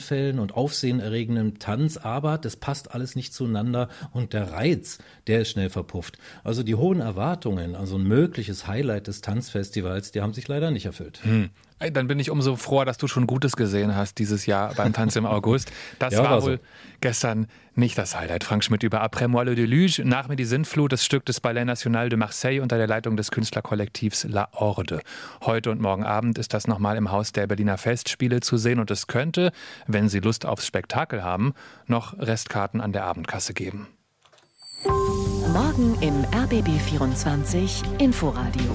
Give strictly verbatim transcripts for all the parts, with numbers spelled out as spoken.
Unfällen und aufsehenerregendem Tanz, aber das passt alles nicht zueinander und der Reiz, der ist schnell verpufft. Also die hohen Erwartungen, also ein mögliches Highlight des Tanzfestivals, die haben sich leider nicht erfüllt. Hm. Dann bin ich umso froher, dass du schon Gutes gesehen hast dieses Jahr beim Tanz im August. Das ja, war, war wohl so. gestern nicht das Highlight. Frank Schmidt über Après moi le déluge, nach mir die Sintflut, das Stück des Ballet National de Marseille unter der Leitung des Künstlerkollektivs La Horde. Heute und morgen Abend ist das nochmal im Haus der Berliner Festspiele zu sehen und es könnte, wenn Sie Lust aufs Spektakel haben, noch Restkarten an der Abendkasse geben. Morgen im R B B vierundzwanzig Inforadio.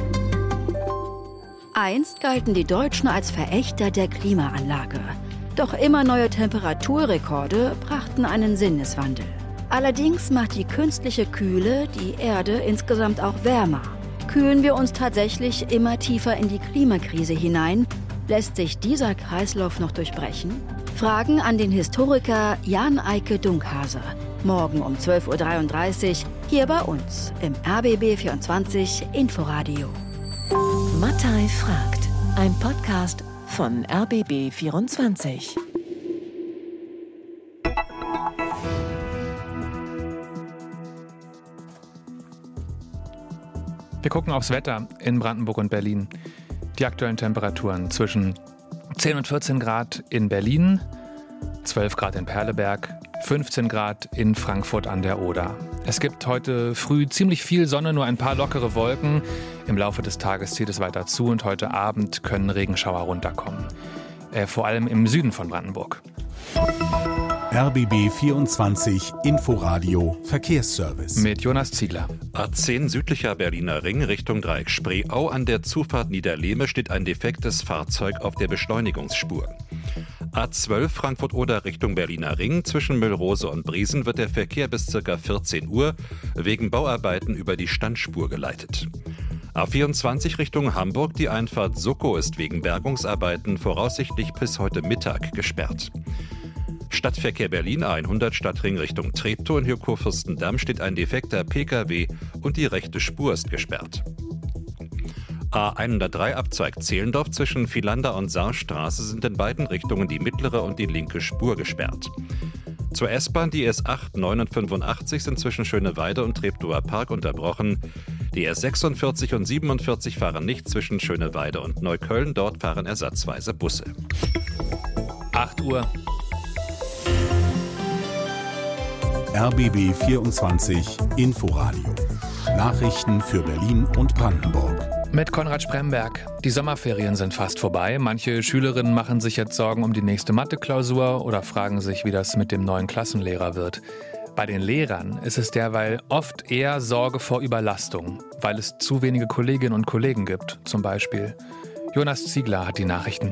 Einst galten die Deutschen als Verächter der Klimaanlage. Doch immer neue Temperaturrekorde brachten einen Sinneswandel. Allerdings macht die künstliche Kühle die Erde insgesamt auch wärmer. Kühlen wir uns tatsächlich immer tiefer in die Klimakrise hinein? Lässt sich dieser Kreislauf noch durchbrechen? Fragen an den Historiker Jan Eike Dunkhase. Morgen um zwölf Uhr dreiunddreißig hier bei uns im R B B vierundzwanzig Inforadio. Mattei fragt, ein Podcast von R B B vierundzwanzig. Wir gucken aufs Wetter in Brandenburg und Berlin. Die aktuellen Temperaturen zwischen zehn und vierzehn Grad in Berlin, zwölf Grad in Perleberg, fünfzehn Grad in Frankfurt an der Oder. Es gibt heute früh ziemlich viel Sonne, nur ein paar lockere Wolken. Im Laufe des Tages zieht es weiter zu und heute Abend können Regenschauer runterkommen. Äh, vor allem im Süden von Brandenburg. R B B vierundzwanzig Inforadio Verkehrsservice. Mit Jonas Ziegler. A zehn südlicher Berliner Ring Richtung Dreieck Spreeau. An der Zufahrt Niederlehme steht ein defektes Fahrzeug auf der Beschleunigungsspur. A zwölf Frankfurt-Oder Richtung Berliner Ring. Zwischen Müllrose und Briesen wird der Verkehr bis ca. vierzehn Uhr wegen Bauarbeiten über die Standspur geleitet. A vierundzwanzig Richtung Hamburg. Die Einfahrt Suckow ist wegen Bergungsarbeiten voraussichtlich bis heute Mittag gesperrt. Stadtverkehr Berlin A hundert Stadtring Richtung Treptow. In Kurfürstendamm steht ein defekter Pkw und die rechte Spur ist gesperrt. A hundertdrei Abzweig Zehlendorf zwischen Vielander und Saarstraße sind in beiden Richtungen die mittlere und die linke Spur gesperrt. Zur S-Bahn die S acht, neun und fünfundachtzig sind zwischen Schöneweide und Treptower Park unterbrochen. Die S sechsundvierzig und siebenundvierzig fahren nicht zwischen Schöneweide und Neukölln. Dort fahren ersatzweise Busse. acht Uhr. R B B vierundzwanzig Inforadio. Nachrichten für Berlin und Brandenburg. Mit Konrad Spremberg. Die Sommerferien sind fast vorbei. Manche Schülerinnen machen sich jetzt Sorgen um die nächste Mathe-Klausur oder fragen sich, wie das mit dem neuen Klassenlehrer wird. Bei den Lehrern ist es derweil oft eher Sorge vor Überlastung, weil es zu wenige Kolleginnen und Kollegen gibt, zum Beispiel. Jonas Ziegler hat die Nachrichten.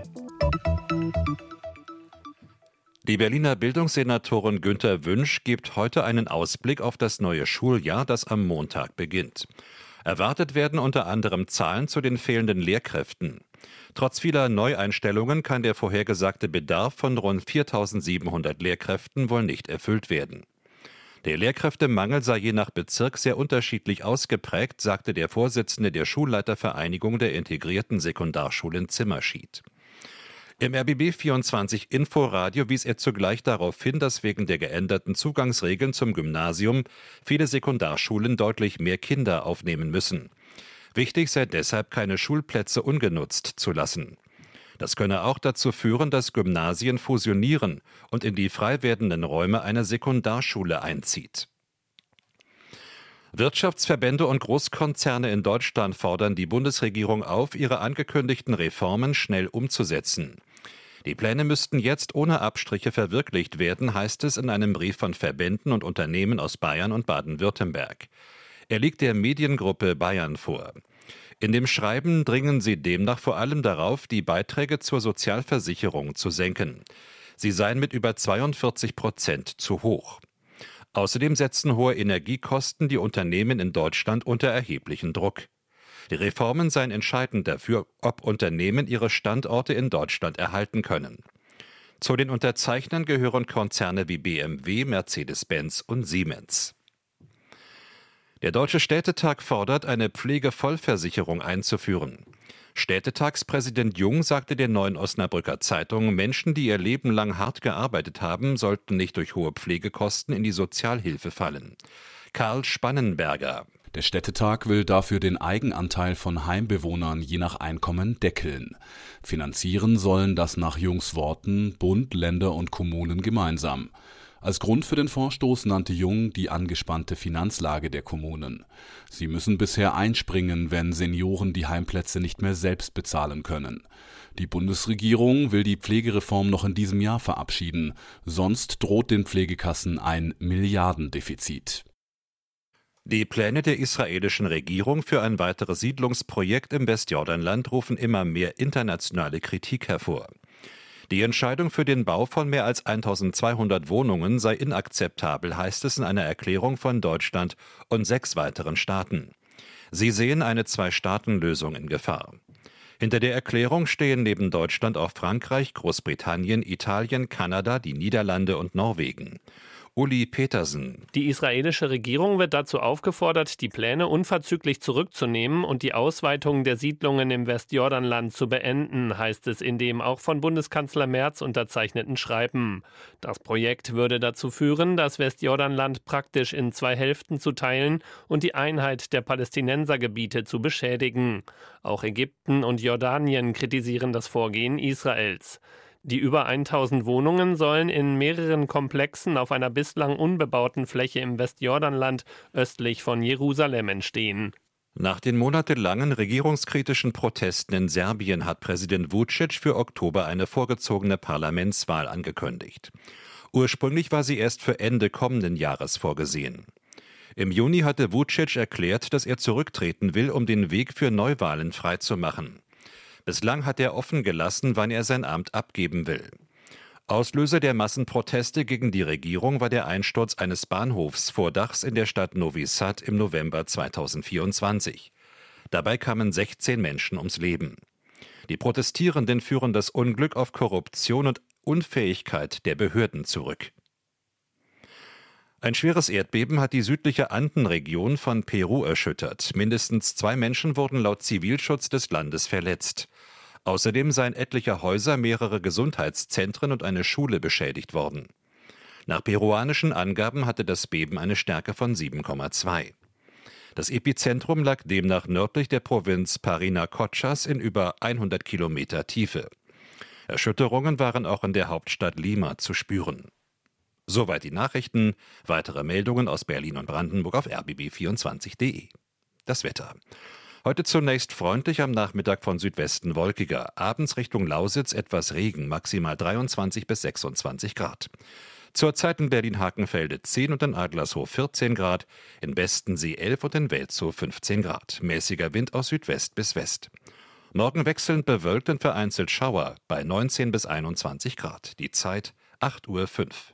Die Berliner Bildungssenatorin Günter Wünsch gibt heute einen Ausblick auf das neue Schuljahr, das am Montag beginnt. Erwartet werden unter anderem Zahlen zu den fehlenden Lehrkräften. Trotz vieler Neueinstellungen kann der vorhergesagte Bedarf von rund viertausendsiebenhundert Lehrkräften wohl nicht erfüllt werden. Der Lehrkräftemangel sei je nach Bezirk sehr unterschiedlich ausgeprägt, sagte der Vorsitzende der Schulleitervereinigung der integrierten Sekundarschulen Zimmerschied. Im R B B vierundzwanzig Inforadio wies er zugleich darauf hin, dass wegen der geänderten Zugangsregeln zum Gymnasium viele Sekundarschulen deutlich mehr Kinder aufnehmen müssen. Wichtig sei deshalb, keine Schulplätze ungenutzt zu lassen. Das könne auch dazu führen, dass Gymnasien fusionieren und in die frei werdenden Räume eine Sekundarschule einzieht. Wirtschaftsverbände und Großkonzerne in Deutschland fordern die Bundesregierung auf, ihre angekündigten Reformen schnell umzusetzen. Die Pläne müssten jetzt ohne Abstriche verwirklicht werden, heißt es in einem Brief von Verbänden und Unternehmen aus Bayern und Baden-Württemberg. Er liegt der Mediengruppe Bayern vor. In dem Schreiben dringen sie demnach vor allem darauf, die Beiträge zur Sozialversicherung zu senken. Sie seien mit über zweiundvierzig Prozent zu hoch. Außerdem setzen hohe Energiekosten die Unternehmen in Deutschland unter erheblichen Druck. Die Reformen seien entscheidend dafür, ob Unternehmen ihre Standorte in Deutschland erhalten können. Zu den Unterzeichnern gehören Konzerne wie B M W, Mercedes-Benz und Siemens. Der Deutsche Städtetag fordert, eine Pflegevollversicherung einzuführen. Städtetagspräsident Jung sagte der Neuen Osnabrücker Zeitung, Menschen, die ihr Leben lang hart gearbeitet haben, sollten nicht durch hohe Pflegekosten in die Sozialhilfe fallen. Karl Spannenberger. Der Städtetag will dafür den Eigenanteil von Heimbewohnern je nach Einkommen deckeln. Finanzieren sollen das nach Jungs Worten Bund, Länder und Kommunen gemeinsam. Als Grund für den Vorstoß nannte Jung die angespannte Finanzlage der Kommunen. Sie müssen bisher einspringen, wenn Senioren die Heimplätze nicht mehr selbst bezahlen können. Die Bundesregierung will die Pflegereform noch in diesem Jahr verabschieden, sonst droht den Pflegekassen ein Milliardendefizit. Die Pläne der israelischen Regierung für ein weiteres Siedlungsprojekt im Westjordanland rufen immer mehr internationale Kritik hervor. Die Entscheidung für den Bau von mehr als eintausendzweihundert Wohnungen sei inakzeptabel, heißt es in einer Erklärung von Deutschland und sechs weiteren Staaten. Sie sehen eine Zwei-Staaten-Lösung in Gefahr. Hinter der Erklärung stehen neben Deutschland auch Frankreich, Großbritannien, Italien, Kanada, die Niederlande und Norwegen. Uli Petersen. Die israelische Regierung wird dazu aufgefordert, die Pläne unverzüglich zurückzunehmen und die Ausweitung der Siedlungen im Westjordanland zu beenden, heißt es in dem auch von Bundeskanzler Merz unterzeichneten Schreiben. Das Projekt würde dazu führen, das Westjordanland praktisch in zwei Hälften zu teilen und die Einheit der Palästinensergebiete zu beschädigen. Auch Ägypten und Jordanien kritisieren das Vorgehen Israels. Die über tausend Wohnungen sollen in mehreren Komplexen auf einer bislang unbebauten Fläche im Westjordanland östlich von Jerusalem entstehen. Nach den monatelangen regierungskritischen Protesten in Serbien hat Präsident Vučić für Oktober eine vorgezogene Parlamentswahl angekündigt. Ursprünglich war sie erst für Ende kommenden Jahres vorgesehen. Im Juni hatte Vučić erklärt, dass er zurücktreten will, um den Weg für Neuwahlen freizumachen. Bislang hat er offen gelassen, wann er sein Amt abgeben will. Auslöser der Massenproteste gegen die Regierung war der Einsturz eines Bahnhofsvordachs in der Stadt Novi Sad im November zweitausendvierundzwanzig. Dabei kamen sechzehn Menschen ums Leben. Die Protestierenden führen das Unglück auf Korruption und Unfähigkeit der Behörden zurück. Ein schweres Erdbeben hat die südliche Andenregion von Peru erschüttert. Mindestens zwei Menschen wurden laut Zivilschutz des Landes verletzt. Außerdem seien etliche Häuser, mehrere Gesundheitszentren und eine Schule beschädigt worden. Nach peruanischen Angaben hatte das Beben eine Stärke von sieben Komma zwei. Das Epizentrum lag demnach nördlich der Provinz Parinacochas in über hundert Kilometer Tiefe. Erschütterungen waren auch in der Hauptstadt Lima zu spüren. Soweit die Nachrichten. Weitere Meldungen aus Berlin und Brandenburg auf r b b vierundzwanzig punkt d e. Das Wetter. Heute zunächst freundlich, am Nachmittag von Südwesten wolkiger. Abends Richtung Lausitz etwas Regen, maximal dreiundzwanzig bis sechsundzwanzig Grad. Zurzeit in Berlin-Hakenfelde zehn und in Adlershof vierzehn Grad, in Bestensee elf und in Welzow fünfzehn Grad. Mäßiger Wind aus Südwest bis West. Morgen wechselnd bewölkt und vereinzelt Schauer bei neunzehn bis einundzwanzig Grad. Die Zeit acht Uhr fünf.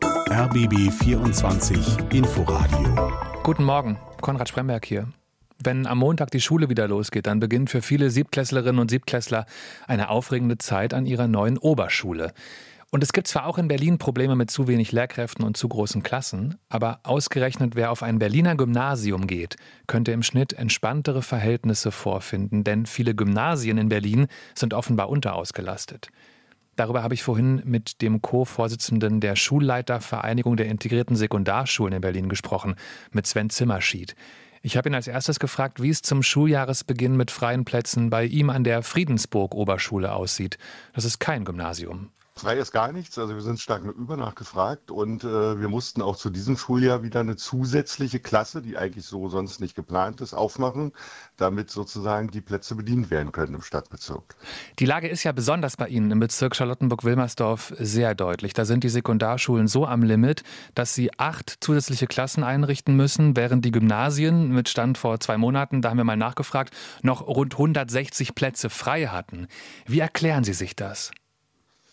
R B B vierundzwanzig Inforadio. Guten Morgen, Konrad Spremberg hier. Wenn am Montag die Schule wieder losgeht, dann beginnt für viele Siebtklässlerinnen und Siebtklässler eine aufregende Zeit an ihrer neuen Oberschule. Und es gibt zwar auch in Berlin Probleme mit zu wenig Lehrkräften und zu großen Klassen, aber ausgerechnet wer auf ein Berliner Gymnasium geht, könnte im Schnitt entspanntere Verhältnisse vorfinden, denn viele Gymnasien in Berlin sind offenbar unterausgelastet. Darüber habe ich vorhin mit dem Co-Vorsitzenden der Schulleitervereinigung der integrierten Sekundarschulen in Berlin gesprochen, mit Sven Zimmerschied. Ich habe ihn als erstes gefragt, wie es zum Schuljahresbeginn mit freien Plätzen bei ihm an der Friedensburg-Oberschule aussieht. Das ist kein Gymnasium. Frei ist gar nichts, also wir sind stark über nachgefragt und äh, wir mussten auch zu diesem Schuljahr wieder eine zusätzliche Klasse, die eigentlich so sonst nicht geplant ist, aufmachen, damit sozusagen die Plätze bedient werden können im Stadtbezirk. Die Lage ist ja besonders bei Ihnen im Bezirk Charlottenburg-Wilmersdorf sehr deutlich. Da sind die Sekundarschulen so am Limit, dass sie acht zusätzliche Klassen einrichten müssen, während die Gymnasien mit Stand vor zwei Monaten, da haben wir mal nachgefragt, noch rund hundertsechzig Plätze frei hatten. Wie erklären Sie sich das?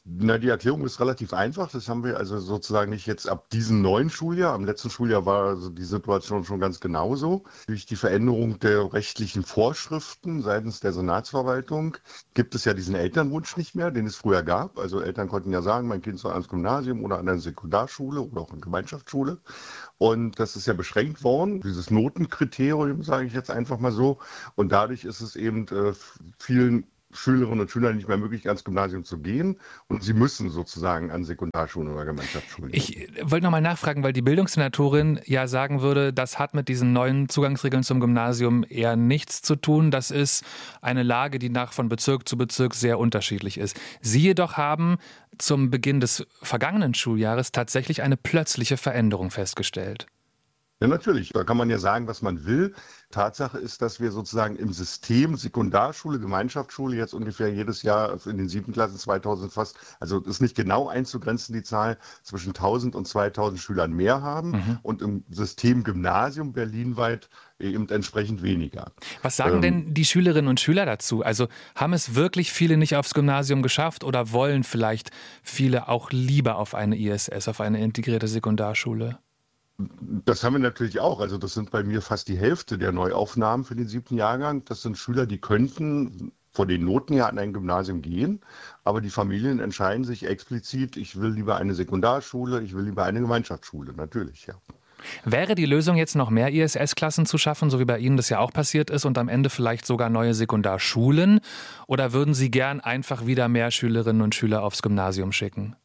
Na, die Erklärung ist relativ einfach. Das haben wir also sozusagen nicht jetzt ab diesem neuen Schuljahr. Am letzten Schuljahr war also die Situation schon ganz genauso. Durch die Veränderung der rechtlichen Vorschriften seitens der Senatsverwaltung gibt es ja diesen Elternwunsch nicht mehr, den es früher gab. Also Eltern konnten ja sagen, mein Kind soll ans Gymnasium oder an eine Sekundarschule oder auch eine Gemeinschaftsschule. Und das ist ja beschränkt worden, dieses Notenkriterium, sage ich jetzt einfach mal so. Und dadurch ist es eben äh, vielen Schülerinnen und Schülern nicht mehr möglich, ans Gymnasium zu gehen und sie müssen sozusagen an Sekundarschulen oder Gemeinschaftsschulen gehen. Ich wollte nochmal nachfragen, weil die Bildungssenatorin ja sagen würde, das hat mit diesen neuen Zugangsregeln zum Gymnasium eher nichts zu tun. Das ist eine Lage, die nach von Bezirk zu Bezirk sehr unterschiedlich ist. Sie jedoch haben zum Beginn des vergangenen Schuljahres tatsächlich eine plötzliche Veränderung festgestellt. Ja, natürlich. Da kann man ja sagen, was man will. Tatsache ist, dass wir sozusagen im System Sekundarschule, Gemeinschaftsschule jetzt ungefähr jedes Jahr in den siebten Klassen zweitausend fast, also ist nicht genau einzugrenzen, die Zahl, zwischen tausend und zweitausend Schülern mehr haben mhm. und im System Gymnasium berlinweit eben entsprechend weniger. Was sagen ähm, denn die Schülerinnen und Schüler dazu? Also haben es wirklich viele nicht aufs Gymnasium geschafft oder wollen vielleicht viele auch lieber auf eine I S S, auf eine integrierte Sekundarschule? Das haben wir natürlich auch. Also das sind bei mir fast die Hälfte der Neuaufnahmen für den siebten Jahrgang. Das sind Schüler, die könnten vor den Noten her an ein Gymnasium gehen, aber die Familien entscheiden sich explizit, ich will lieber eine Sekundarschule, ich will lieber eine Gemeinschaftsschule, natürlich, ja. Wäre die Lösung jetzt noch mehr I S S-Klassen zu schaffen, so wie bei Ihnen das ja auch passiert ist, und am Ende vielleicht sogar neue Sekundarschulen? Oder würden Sie gern einfach wieder mehr Schülerinnen und Schüler aufs Gymnasium schicken?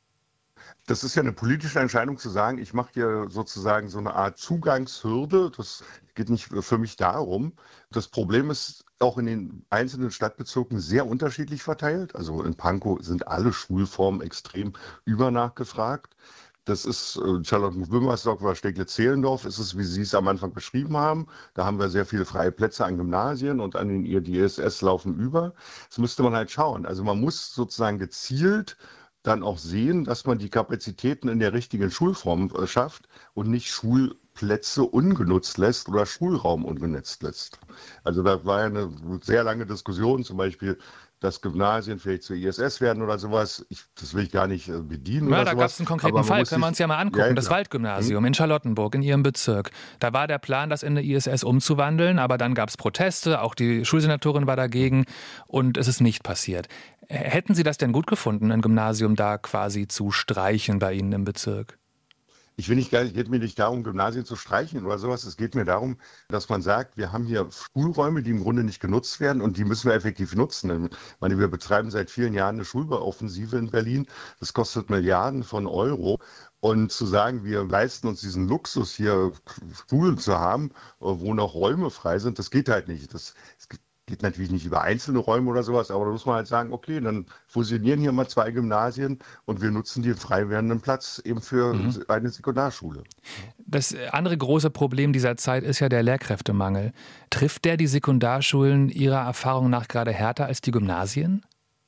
Das ist ja eine politische Entscheidung zu sagen, ich mache hier sozusagen so eine Art Zugangshürde. Das geht nicht für mich darum. Das Problem ist auch in den einzelnen Stadtbezirken sehr unterschiedlich verteilt. Also in Pankow sind alle Schulformen extrem übernachgefragt. Das ist Charlottenburg-Wilmersdorf oder Steglitz-Zehlendorf, ist es, wie Sie es am Anfang beschrieben haben. Da haben wir sehr viele freie Plätze an Gymnasien und an den I S S laufen über. Das müsste man halt schauen. Also man muss sozusagen gezielt dann auch sehen, dass man die Kapazitäten in der richtigen Schulform äh, schafft und nicht Schulplätze ungenutzt lässt oder Schulraum ungenutzt lässt. Also da war ja eine sehr lange Diskussion, zum Beispiel, dass Gymnasien vielleicht zur I S S werden oder sowas. Ich, das will ich gar nicht äh, bedienen. Ja, oder da gab es einen konkreten Fall, können wir uns ja mal angucken. Ja, das Waldgymnasium hm? in Charlottenburg, in Ihrem Bezirk. Da war der Plan, das in eine I S S umzuwandeln, aber dann gab es Proteste, auch die Schulsenatorin war dagegen und es ist nicht passiert. Hätten Sie das denn gut gefunden, ein Gymnasium da quasi zu streichen bei Ihnen im Bezirk? Ich will nicht, es geht mir nicht darum, Gymnasien zu streichen oder sowas. Es geht mir darum, dass man sagt, wir haben hier Schulräume, die im Grunde nicht genutzt werden und die müssen wir effektiv nutzen. Ich meine, wir betreiben seit vielen Jahren eine Schulbauoffensive in Berlin. Das kostet Milliarden von Euro. Und zu sagen, wir leisten uns diesen Luxus, hier Schulen zu haben, wo noch Räume frei sind, das geht halt nicht. Das, es gibt geht natürlich nicht über einzelne Räume oder sowas, aber da muss man halt sagen, okay, dann fusionieren hier mal zwei Gymnasien und wir nutzen den frei werdenden Platz eben für mhm. eine Sekundarschule. Das andere große Problem dieser Zeit ist ja der Lehrkräftemangel. Trifft der die Sekundarschulen Ihrer Erfahrung nach gerade härter als die Gymnasien?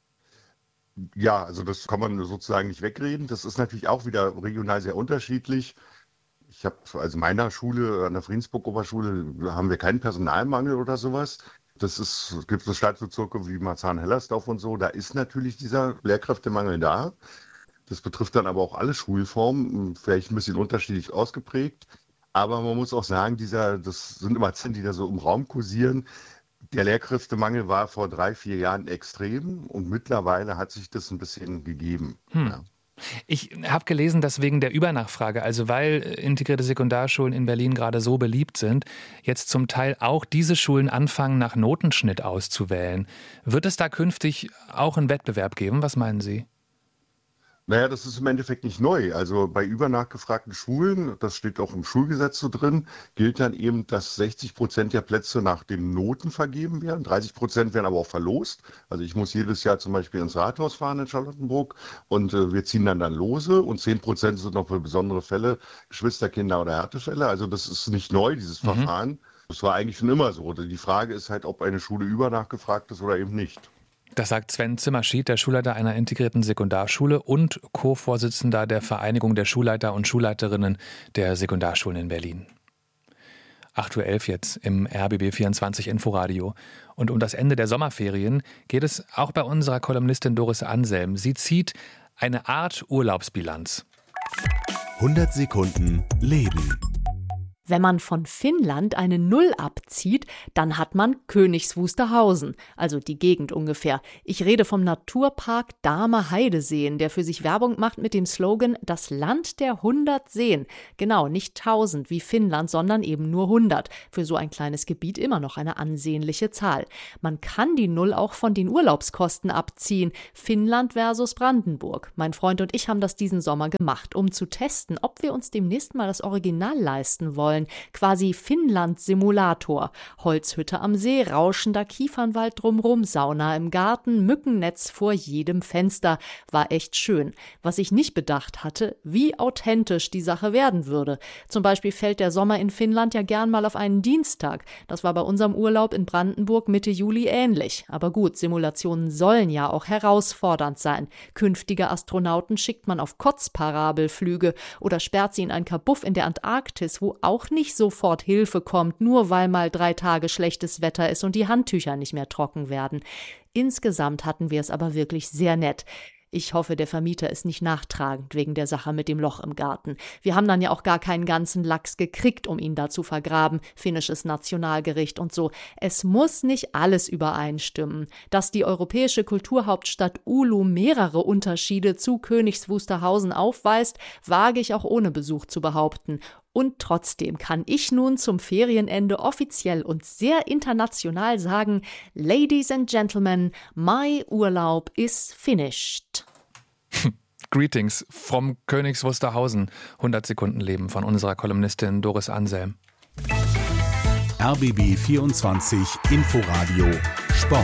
Ja, also das kann man sozusagen nicht wegreden. Das ist natürlich auch wieder regional sehr unterschiedlich. Ich habe, also meiner Schule, an der Friedensburg-Oberschule, haben wir keinen Personalmangel oder sowas. Das ist, es gibt so Stadtbezirke wie Marzahn-Hellersdorf und so, da ist natürlich dieser Lehrkräftemangel da. Das betrifft dann aber auch alle Schulformen, vielleicht ein bisschen unterschiedlich ausgeprägt. Aber man muss auch sagen, dieser, das sind immer Zahlen, die da so im Raum kursieren. Der Lehrkräftemangel war vor drei, vier Jahren extrem und mittlerweile hat sich das ein bisschen gegeben. Hm. Ja. Ich habe gelesen, dass wegen der Übernachfrage, also weil integrierte Sekundarschulen in Berlin gerade so beliebt sind, jetzt zum Teil auch diese Schulen anfangen, nach Notenschnitt auszuwählen. Wird es da künftig auch einen Wettbewerb geben? Was meinen Sie? Naja, das ist im Endeffekt nicht neu. Also bei übernachgefragten Schulen, das steht auch im Schulgesetz so drin, gilt dann eben, dass sechzig Prozent der Plätze nach den Noten vergeben werden. dreißig Prozent werden aber auch verlost. Also ich muss jedes Jahr zum Beispiel ins Rathaus fahren in Charlottenburg und äh, wir ziehen dann dann Lose und zehn Prozent sind noch für besondere Fälle, Geschwisterkinder oder Härtefälle. Also das ist nicht neu, dieses mhm. Verfahren. Das war eigentlich schon immer so. Die Frage ist halt, ob eine Schule übernachgefragt ist oder eben nicht. Das sagt Sven Zimmerschied, der Schulleiter einer integrierten Sekundarschule und Co-Vorsitzender der Vereinigung der Schulleiter und Schulleiterinnen der Sekundarschulen in Berlin. acht Uhr elf jetzt im R B B vierundzwanzig Inforadio. Und um das Ende der Sommerferien geht es auch bei unserer Kolumnistin Doris Anselm. Sie zieht Eine Art Urlaubsbilanz. hundert Sekunden Leben. Wenn man von Finnland eine Null abzieht, dann hat man Königs Wusterhausen, also die Gegend ungefähr. Ich rede vom Naturpark Dahme-Heideseen, der für sich Werbung macht mit dem Slogan Das Land der hundert Seen. Genau, nicht tausend wie Finnland, sondern eben nur hundert. Für so ein kleines Gebiet immer noch eine ansehnliche Zahl. Man kann die Null auch von den Urlaubskosten abziehen. Finnland versus Brandenburg. Mein Freund und ich haben das diesen Sommer gemacht, um zu testen, ob wir uns demnächst mal das Original leisten wollen. Quasi Finnland-Simulator. Holzhütte am See, rauschender Kiefernwald drumrum, Sauna im Garten, Mückennetz vor jedem Fenster. War echt schön. Was ich nicht bedacht hatte, wie authentisch die Sache werden würde. Zum Beispiel fällt der Sommer in Finnland ja gern mal auf einen Dienstag. Das war bei unserem Urlaub in Brandenburg Mitte Juli ähnlich. Aber gut, Simulationen sollen ja auch herausfordernd sein. Künftige Astronauten schickt man auf Kotzparabelflüge oder sperrt sie in ein Kabuff in der Antarktis, wo auch nicht sofort Hilfe kommt, nur weil mal drei Tage schlechtes Wetter ist und die Handtücher nicht mehr trocken werden. Insgesamt hatten wir es aber wirklich sehr nett. Ich hoffe, der Vermieter ist nicht nachtragend wegen der Sache mit dem Loch im Garten. Wir haben dann ja auch gar keinen ganzen Lachs gekriegt, um ihn da zu vergraben. Finnisches Nationalgericht und so. Es muss nicht alles übereinstimmen. Dass die europäische Kulturhauptstadt Oulu mehrere Unterschiede zu Königs Wusterhausen aufweist, wage ich auch ohne Besuch zu behaupten. Und trotzdem kann ich nun zum Ferienende offiziell und sehr international sagen, Ladies and Gentlemen, my Urlaub is finished. Greetings vom Königs Wusterhausen. hundert Sekunden Leben von unserer Kolumnistin Doris Anselm. R B B vierundzwanzig Inforadio Sport.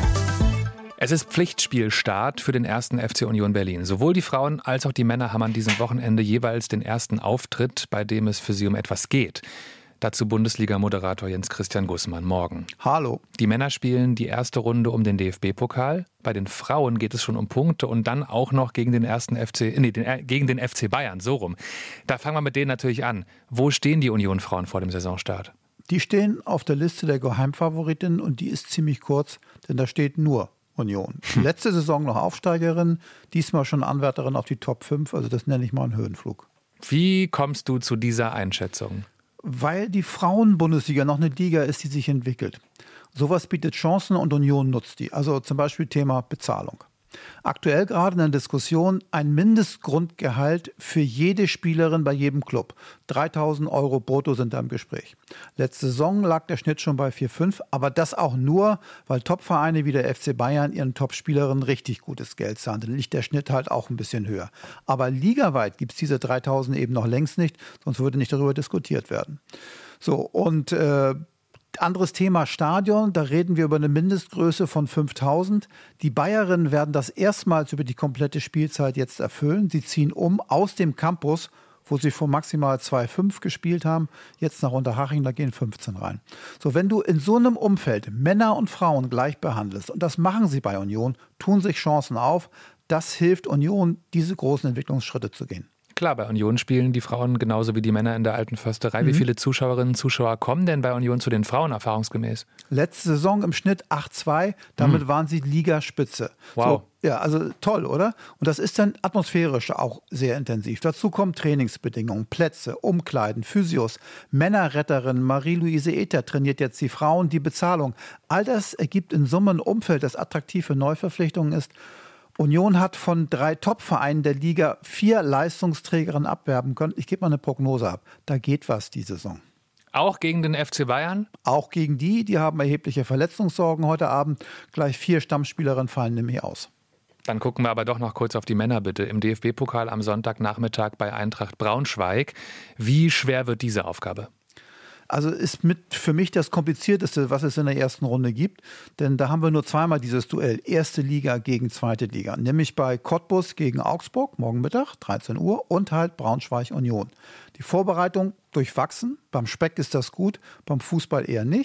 Es ist Pflichtspielstart für den ersten F C Union Berlin. Sowohl die Frauen als auch die Männer haben an diesem Wochenende jeweils den ersten Auftritt, bei dem es für sie um etwas geht. Dazu Bundesliga-Moderator Jens-Christian Gussmann. Morgen. Hallo. Die Männer spielen die erste Runde um den D F B-Pokal. Bei den Frauen geht es schon um Punkte und dann auch noch gegen den ersten F C, nee, den, gegen den F C Bayern, so rum. Da fangen wir mit denen natürlich an. Wo stehen die Union-Frauen vor dem Saisonstart? Die stehen auf der Liste der Geheimfavoriten und die ist ziemlich kurz, denn da steht nur Union. Letzte Saison noch Aufsteigerin, diesmal schon Anwärterin auf die Top fünf, also das nenne ich mal einen Höhenflug. Wie kommst du zu dieser Einschätzung? Weil die Frauen-Bundesliga noch eine Liga ist, die sich entwickelt. Sowas bietet Chancen und Union nutzt die. Also zum Beispiel Thema Bezahlung. Aktuell gerade in der Diskussion ein Mindestgrundgehalt für jede Spielerin bei jedem Club. dreitausend Euro brutto sind da im Gespräch. Letzte Saison lag der Schnitt schon bei vier Komma fünf, aber das auch nur, weil Topvereine wie der F C Bayern ihren Topspielerinnen richtig gutes Geld zahlen. Dann liegt der Schnitt halt auch ein bisschen höher. Aber ligaweit gibt es diese dreitausend eben noch längst nicht, sonst würde nicht darüber diskutiert werden. So, und äh, anderes Thema Stadion, da reden wir über eine Mindestgröße von fünftausend. Die Bayerinnen werden das erstmals über die komplette Spielzeit jetzt erfüllen. Sie ziehen um aus dem Campus, wo sie vor maximal zwei Komma fünf gespielt haben, jetzt nach Unterhaching, da gehen fünfzehn rein. So, wenn du in so einem Umfeld Männer und Frauen gleich behandelst, und das machen sie bei Union, tun sich Chancen auf, das hilft Union, diese großen Entwicklungsschritte zu gehen. Klar, bei Union spielen die Frauen genauso wie die Männer in der alten Försterei. Mhm. Wie viele Zuschauerinnen und Zuschauer kommen denn bei Union zu den Frauen erfahrungsgemäß? Letzte Saison im Schnitt acht Komma zwei, damit mhm. waren sie Ligaspitze. Wow. So, ja, also toll, oder? Und das ist dann atmosphärisch auch sehr intensiv. Dazu kommen Trainingsbedingungen, Plätze, Umkleiden, Physios, Männerretterin Marie-Louise Ether trainiert jetzt die Frauen, die Bezahlung. All das ergibt in Summe ein Umfeld, das attraktiv für Neuverpflichtungen ist. Union hat von drei Top-Vereinen der Liga vier Leistungsträgerinnen abwerben können. Ich gebe mal eine Prognose ab. Da geht was die Saison. Auch gegen den F C Bayern? Auch gegen die. Die haben erhebliche Verletzungssorgen heute Abend. Gleich vier Stammspielerinnen fallen nämlich aus. Dann gucken wir aber doch noch kurz auf die Männer bitte. Im D F B-Pokal am Sonntagnachmittag bei Eintracht Braunschweig. Wie schwer wird diese Aufgabe? Also ist mit für mich das Komplizierteste, was es in der ersten Runde gibt. Denn da haben wir nur zweimal dieses Duell. Erste Liga gegen zweite Liga. Nämlich bei Cottbus gegen Augsburg, morgen Mittag, dreizehn Uhr. Und halt Braunschweig Union. Die Vorbereitung durchwachsen. Beim Speck ist das gut, beim Fußball eher nicht.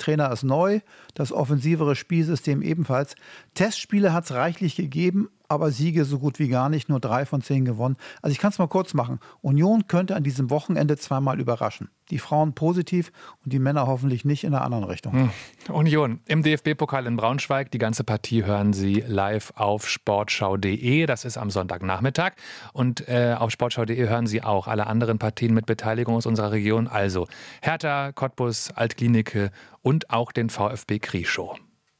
Trainer ist neu, das offensivere Spielsystem ebenfalls. Testspiele hat es reichlich gegeben, aber Siege so gut wie gar nicht, nur drei von zehn gewonnen. Also ich kann es mal kurz machen. Union könnte an diesem Wochenende zweimal überraschen. Die Frauen positiv und die Männer hoffentlich nicht in der anderen Richtung. Hm. Union im D F B-Pokal in Braunschweig. Die ganze Partie hören Sie live auf sportschau punkt de. Das ist am Sonntagnachmittag. Und äh, auf sportschau punkt de hören Sie auch alle anderen Partien mit Beteiligung aus unserer Region. Also Hertha, Cottbus, Altklinike und auch den VfB Krieschow.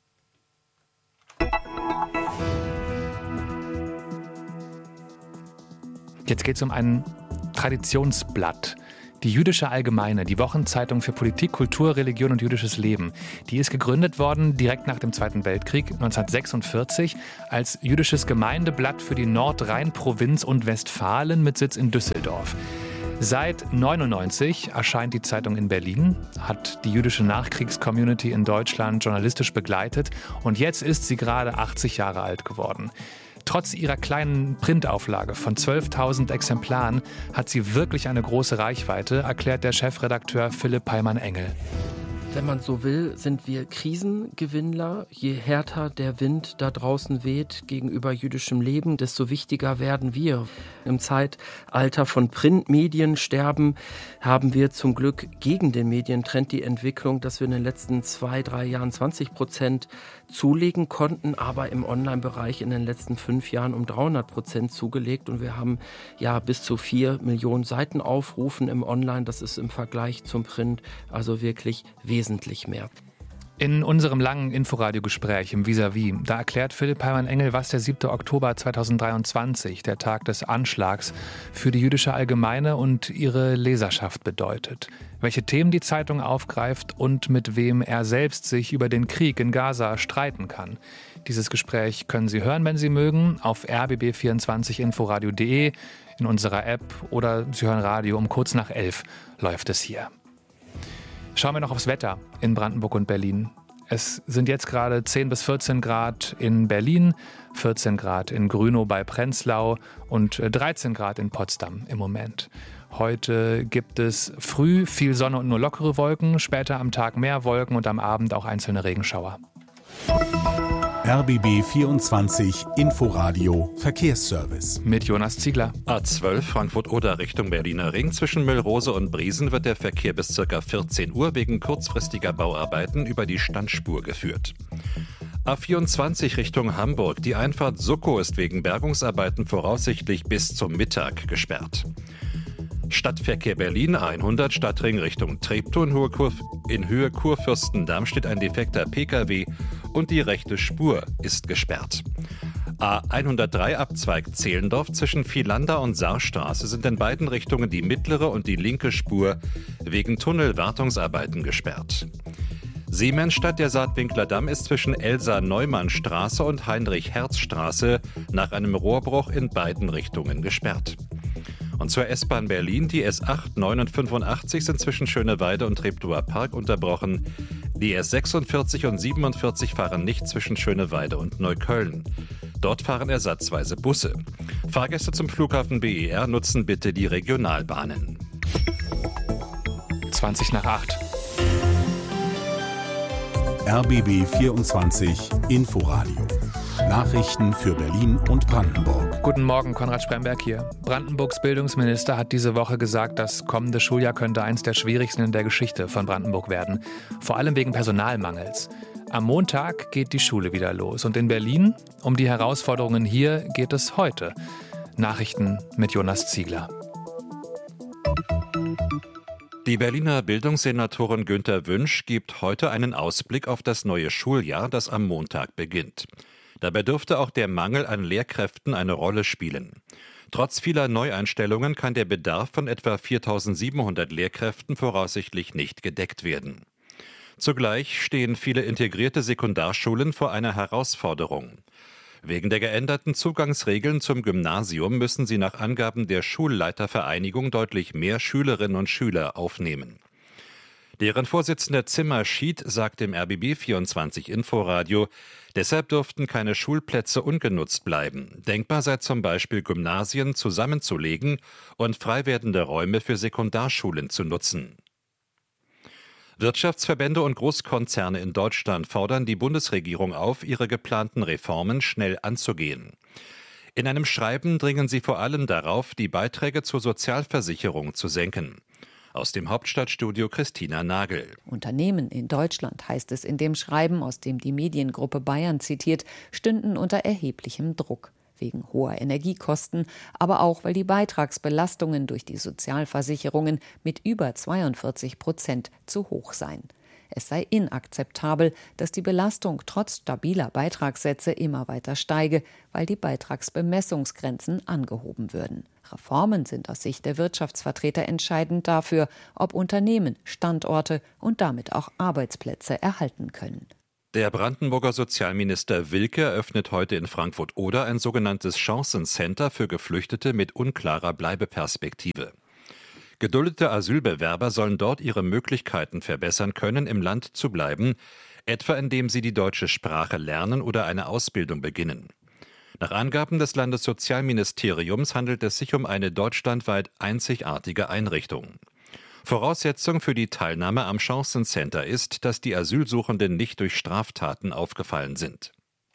Jetzt geht es um ein Traditionsblatt. Die Jüdische Allgemeine, die Wochenzeitung für Politik, Kultur, Religion und jüdisches Leben. Die ist gegründet worden direkt nach dem Zweiten Weltkrieg neunzehnhundertsechsundvierzig als jüdisches Gemeindeblatt für die Nordrhein-Provinz und Westfalen mit Sitz in Düsseldorf. Seit neunundneunzig erscheint die Zeitung in Berlin, hat die jüdische Nachkriegscommunity in Deutschland journalistisch begleitet und jetzt ist sie gerade achtzig Jahre alt geworden. Trotz ihrer kleinen Printauflage von zwölftausend Exemplaren hat sie wirklich eine große Reichweite, erklärt der Chefredakteur Philipp Peimann-Engel. Wenn man so will, sind wir Krisengewinnler. Je härter der Wind da draußen weht gegenüber jüdischem Leben, desto wichtiger werden wir. Im Zeitalter von Printmediensterben haben wir zum Glück gegen den Medientrend die Entwicklung, dass wir in den letzten zwei, drei Jahren zwanzig Prozent zulegen konnten, aber im Online-Bereich in den letzten fünf Jahren um dreihundert Prozent zugelegt. Und wir haben ja bis zu vier Millionen Seitenaufrufen im Online. Das ist im Vergleich zum Print also wirklich wesentlich mehr. In unserem langen Inforadio-Gespräch im Vis-à-vis, da erklärt Philipp Peimann-Engel, was der siebte Oktober zweitausenddreiundzwanzig, der Tag des Anschlags, für die Jüdische Allgemeine und ihre Leserschaft bedeutet. Welche Themen die Zeitung aufgreift und mit wem er selbst sich über den Krieg in Gaza streiten kann. Dieses Gespräch können Sie hören, wenn Sie mögen, auf r b b vierundzwanzig inforadio punkt de, in unserer App oder Sie hören Radio um kurz nach elf läuft es hier. Schauen wir noch aufs Wetter in Brandenburg und Berlin. Es sind jetzt gerade zehn bis vierzehn Grad in Berlin, vierzehn Grad in Grünow bei Prenzlau und dreizehn Grad in Potsdam im Moment. Heute gibt es früh viel Sonne und nur lockere Wolken, später am Tag mehr Wolken und am Abend auch einzelne Regenschauer. R B B vierundzwanzig Inforadio Verkehrsservice. Mit Jonas Ziegler. A zwölf Frankfurt-Oder Richtung Berliner Ring. Zwischen Müllrose und Briesen wird der Verkehr bis ca. vierzehn Uhr wegen kurzfristiger Bauarbeiten über die Standspur geführt. A vierundzwanzig Richtung Hamburg. Die Einfahrt Suckow ist wegen Bergungsarbeiten voraussichtlich bis zum Mittag gesperrt. Stadtverkehr Berlin hundert Stadtring Richtung Treptow. In Höhe, Kur- in Höhe Kurfürstendamm steht ein defekter P K W und die rechte Spur ist gesperrt. A hundertdrei Abzweig Zehlendorf zwischen Vielander und Saarstraße sind in beiden Richtungen die mittlere und die linke Spur wegen Tunnelwartungsarbeiten gesperrt. Siemensstadt, der Saatwinkler Damm, ist zwischen Elsa-Neumann-Straße und Heinrich-Herz-Straße nach einem Rohrbruch in beiden Richtungen gesperrt. Und zur S-Bahn Berlin, die S acht, neun und fünfundachtzig sind zwischen Schöneweide und Treptower Park unterbrochen. Die S sechsundvierzig und siebenundvierzig fahren nicht zwischen Schöneweide und Neukölln. Dort fahren ersatzweise Busse. Fahrgäste zum Flughafen B E R nutzen bitte die Regionalbahnen. zwanzig nach acht. R B B vierundzwanzig Inforadio. Nachrichten für Berlin und Brandenburg. Guten Morgen, Konrad Spremberg hier. Brandenburgs Bildungsminister hat diese Woche gesagt, das kommende Schuljahr könnte eins der schwierigsten in der Geschichte von Brandenburg werden. Vor allem wegen Personalmangels. Am Montag geht die Schule wieder los. Und in Berlin, um die Herausforderungen hier, geht es heute. Nachrichten mit Jonas Ziegler. Die Berliner Bildungssenatorin Günter Wünsch gibt heute einen Ausblick auf das neue Schuljahr, das am Montag beginnt. Dabei dürfte auch der Mangel an Lehrkräften eine Rolle spielen. Trotz vieler Neueinstellungen kann der Bedarf von etwa viertausendsiebenhundert Lehrkräften voraussichtlich nicht gedeckt werden. Zugleich stehen viele integrierte Sekundarschulen vor einer Herausforderung. Wegen der geänderten Zugangsregeln zum Gymnasium müssen sie nach Angaben der Schulleitervereinigung deutlich mehr Schülerinnen und Schüler aufnehmen. Deren Vorsitzender Zimmer Schied sagt im R B B vierundzwanzig Inforadio, deshalb dürften keine Schulplätze ungenutzt bleiben. Denkbar sei zum Beispiel, Gymnasien zusammenzulegen und frei werdende Räume für Sekundarschulen zu nutzen. Wirtschaftsverbände und Großkonzerne in Deutschland fordern die Bundesregierung auf, ihre geplanten Reformen schnell anzugehen. In einem Schreiben dringen sie vor allem darauf, die Beiträge zur Sozialversicherung zu senken. Aus dem Hauptstadtstudio Christina Nagel. Unternehmen in Deutschland, heißt es in dem Schreiben, aus dem die Mediengruppe Bayern zitiert, stünden unter erheblichem Druck. Wegen hoher Energiekosten, aber auch, weil die Beitragsbelastungen durch die Sozialversicherungen mit über zweiundvierzig Prozent zu hoch seien. Es sei inakzeptabel, dass die Belastung trotz stabiler Beitragssätze immer weiter steige, weil die Beitragsbemessungsgrenzen angehoben würden. Reformen sind aus Sicht der Wirtschaftsvertreter entscheidend dafür, ob Unternehmen Standorte und damit auch Arbeitsplätze erhalten können. Der Brandenburger Sozialminister Wilke eröffnet heute in Frankfurt-Oder ein sogenanntes Chancencenter für Geflüchtete mit unklarer Bleibeperspektive. Geduldete Asylbewerber sollen dort ihre Möglichkeiten verbessern können, im Land zu bleiben, etwa indem sie die deutsche Sprache lernen oder eine Ausbildung beginnen. Nach Angaben des Landessozialministeriums handelt es sich um eine deutschlandweit einzigartige Einrichtung. Voraussetzung für die Teilnahme am Chancencenter ist, dass die Asylsuchenden nicht durch Straftaten aufgefallen sind.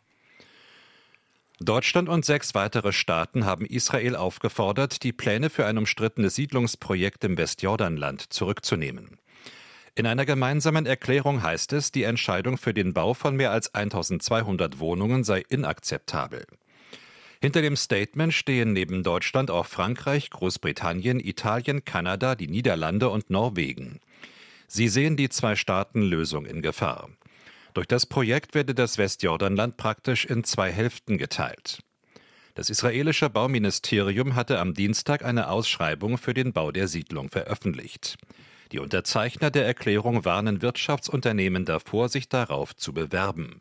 Deutschland und sechs weitere Staaten haben Israel aufgefordert, die Pläne für ein umstrittenes Siedlungsprojekt im Westjordanland zurückzunehmen. In einer gemeinsamen Erklärung heißt es, die Entscheidung für den Bau von mehr als eintausendzweihundert Wohnungen sei inakzeptabel. Hinter dem Statement stehen neben Deutschland auch Frankreich, Großbritannien, Italien, Kanada, die Niederlande und Norwegen. Sie sehen die Zwei-Staaten-Lösung in Gefahr. Durch das Projekt werde das Westjordanland praktisch in zwei Hälften geteilt. Das israelische Bauministerium hatte am Dienstag eine Ausschreibung für den Bau der Siedlung veröffentlicht. Die Unterzeichner der Erklärung warnen Wirtschaftsunternehmen davor, sich darauf zu bewerben.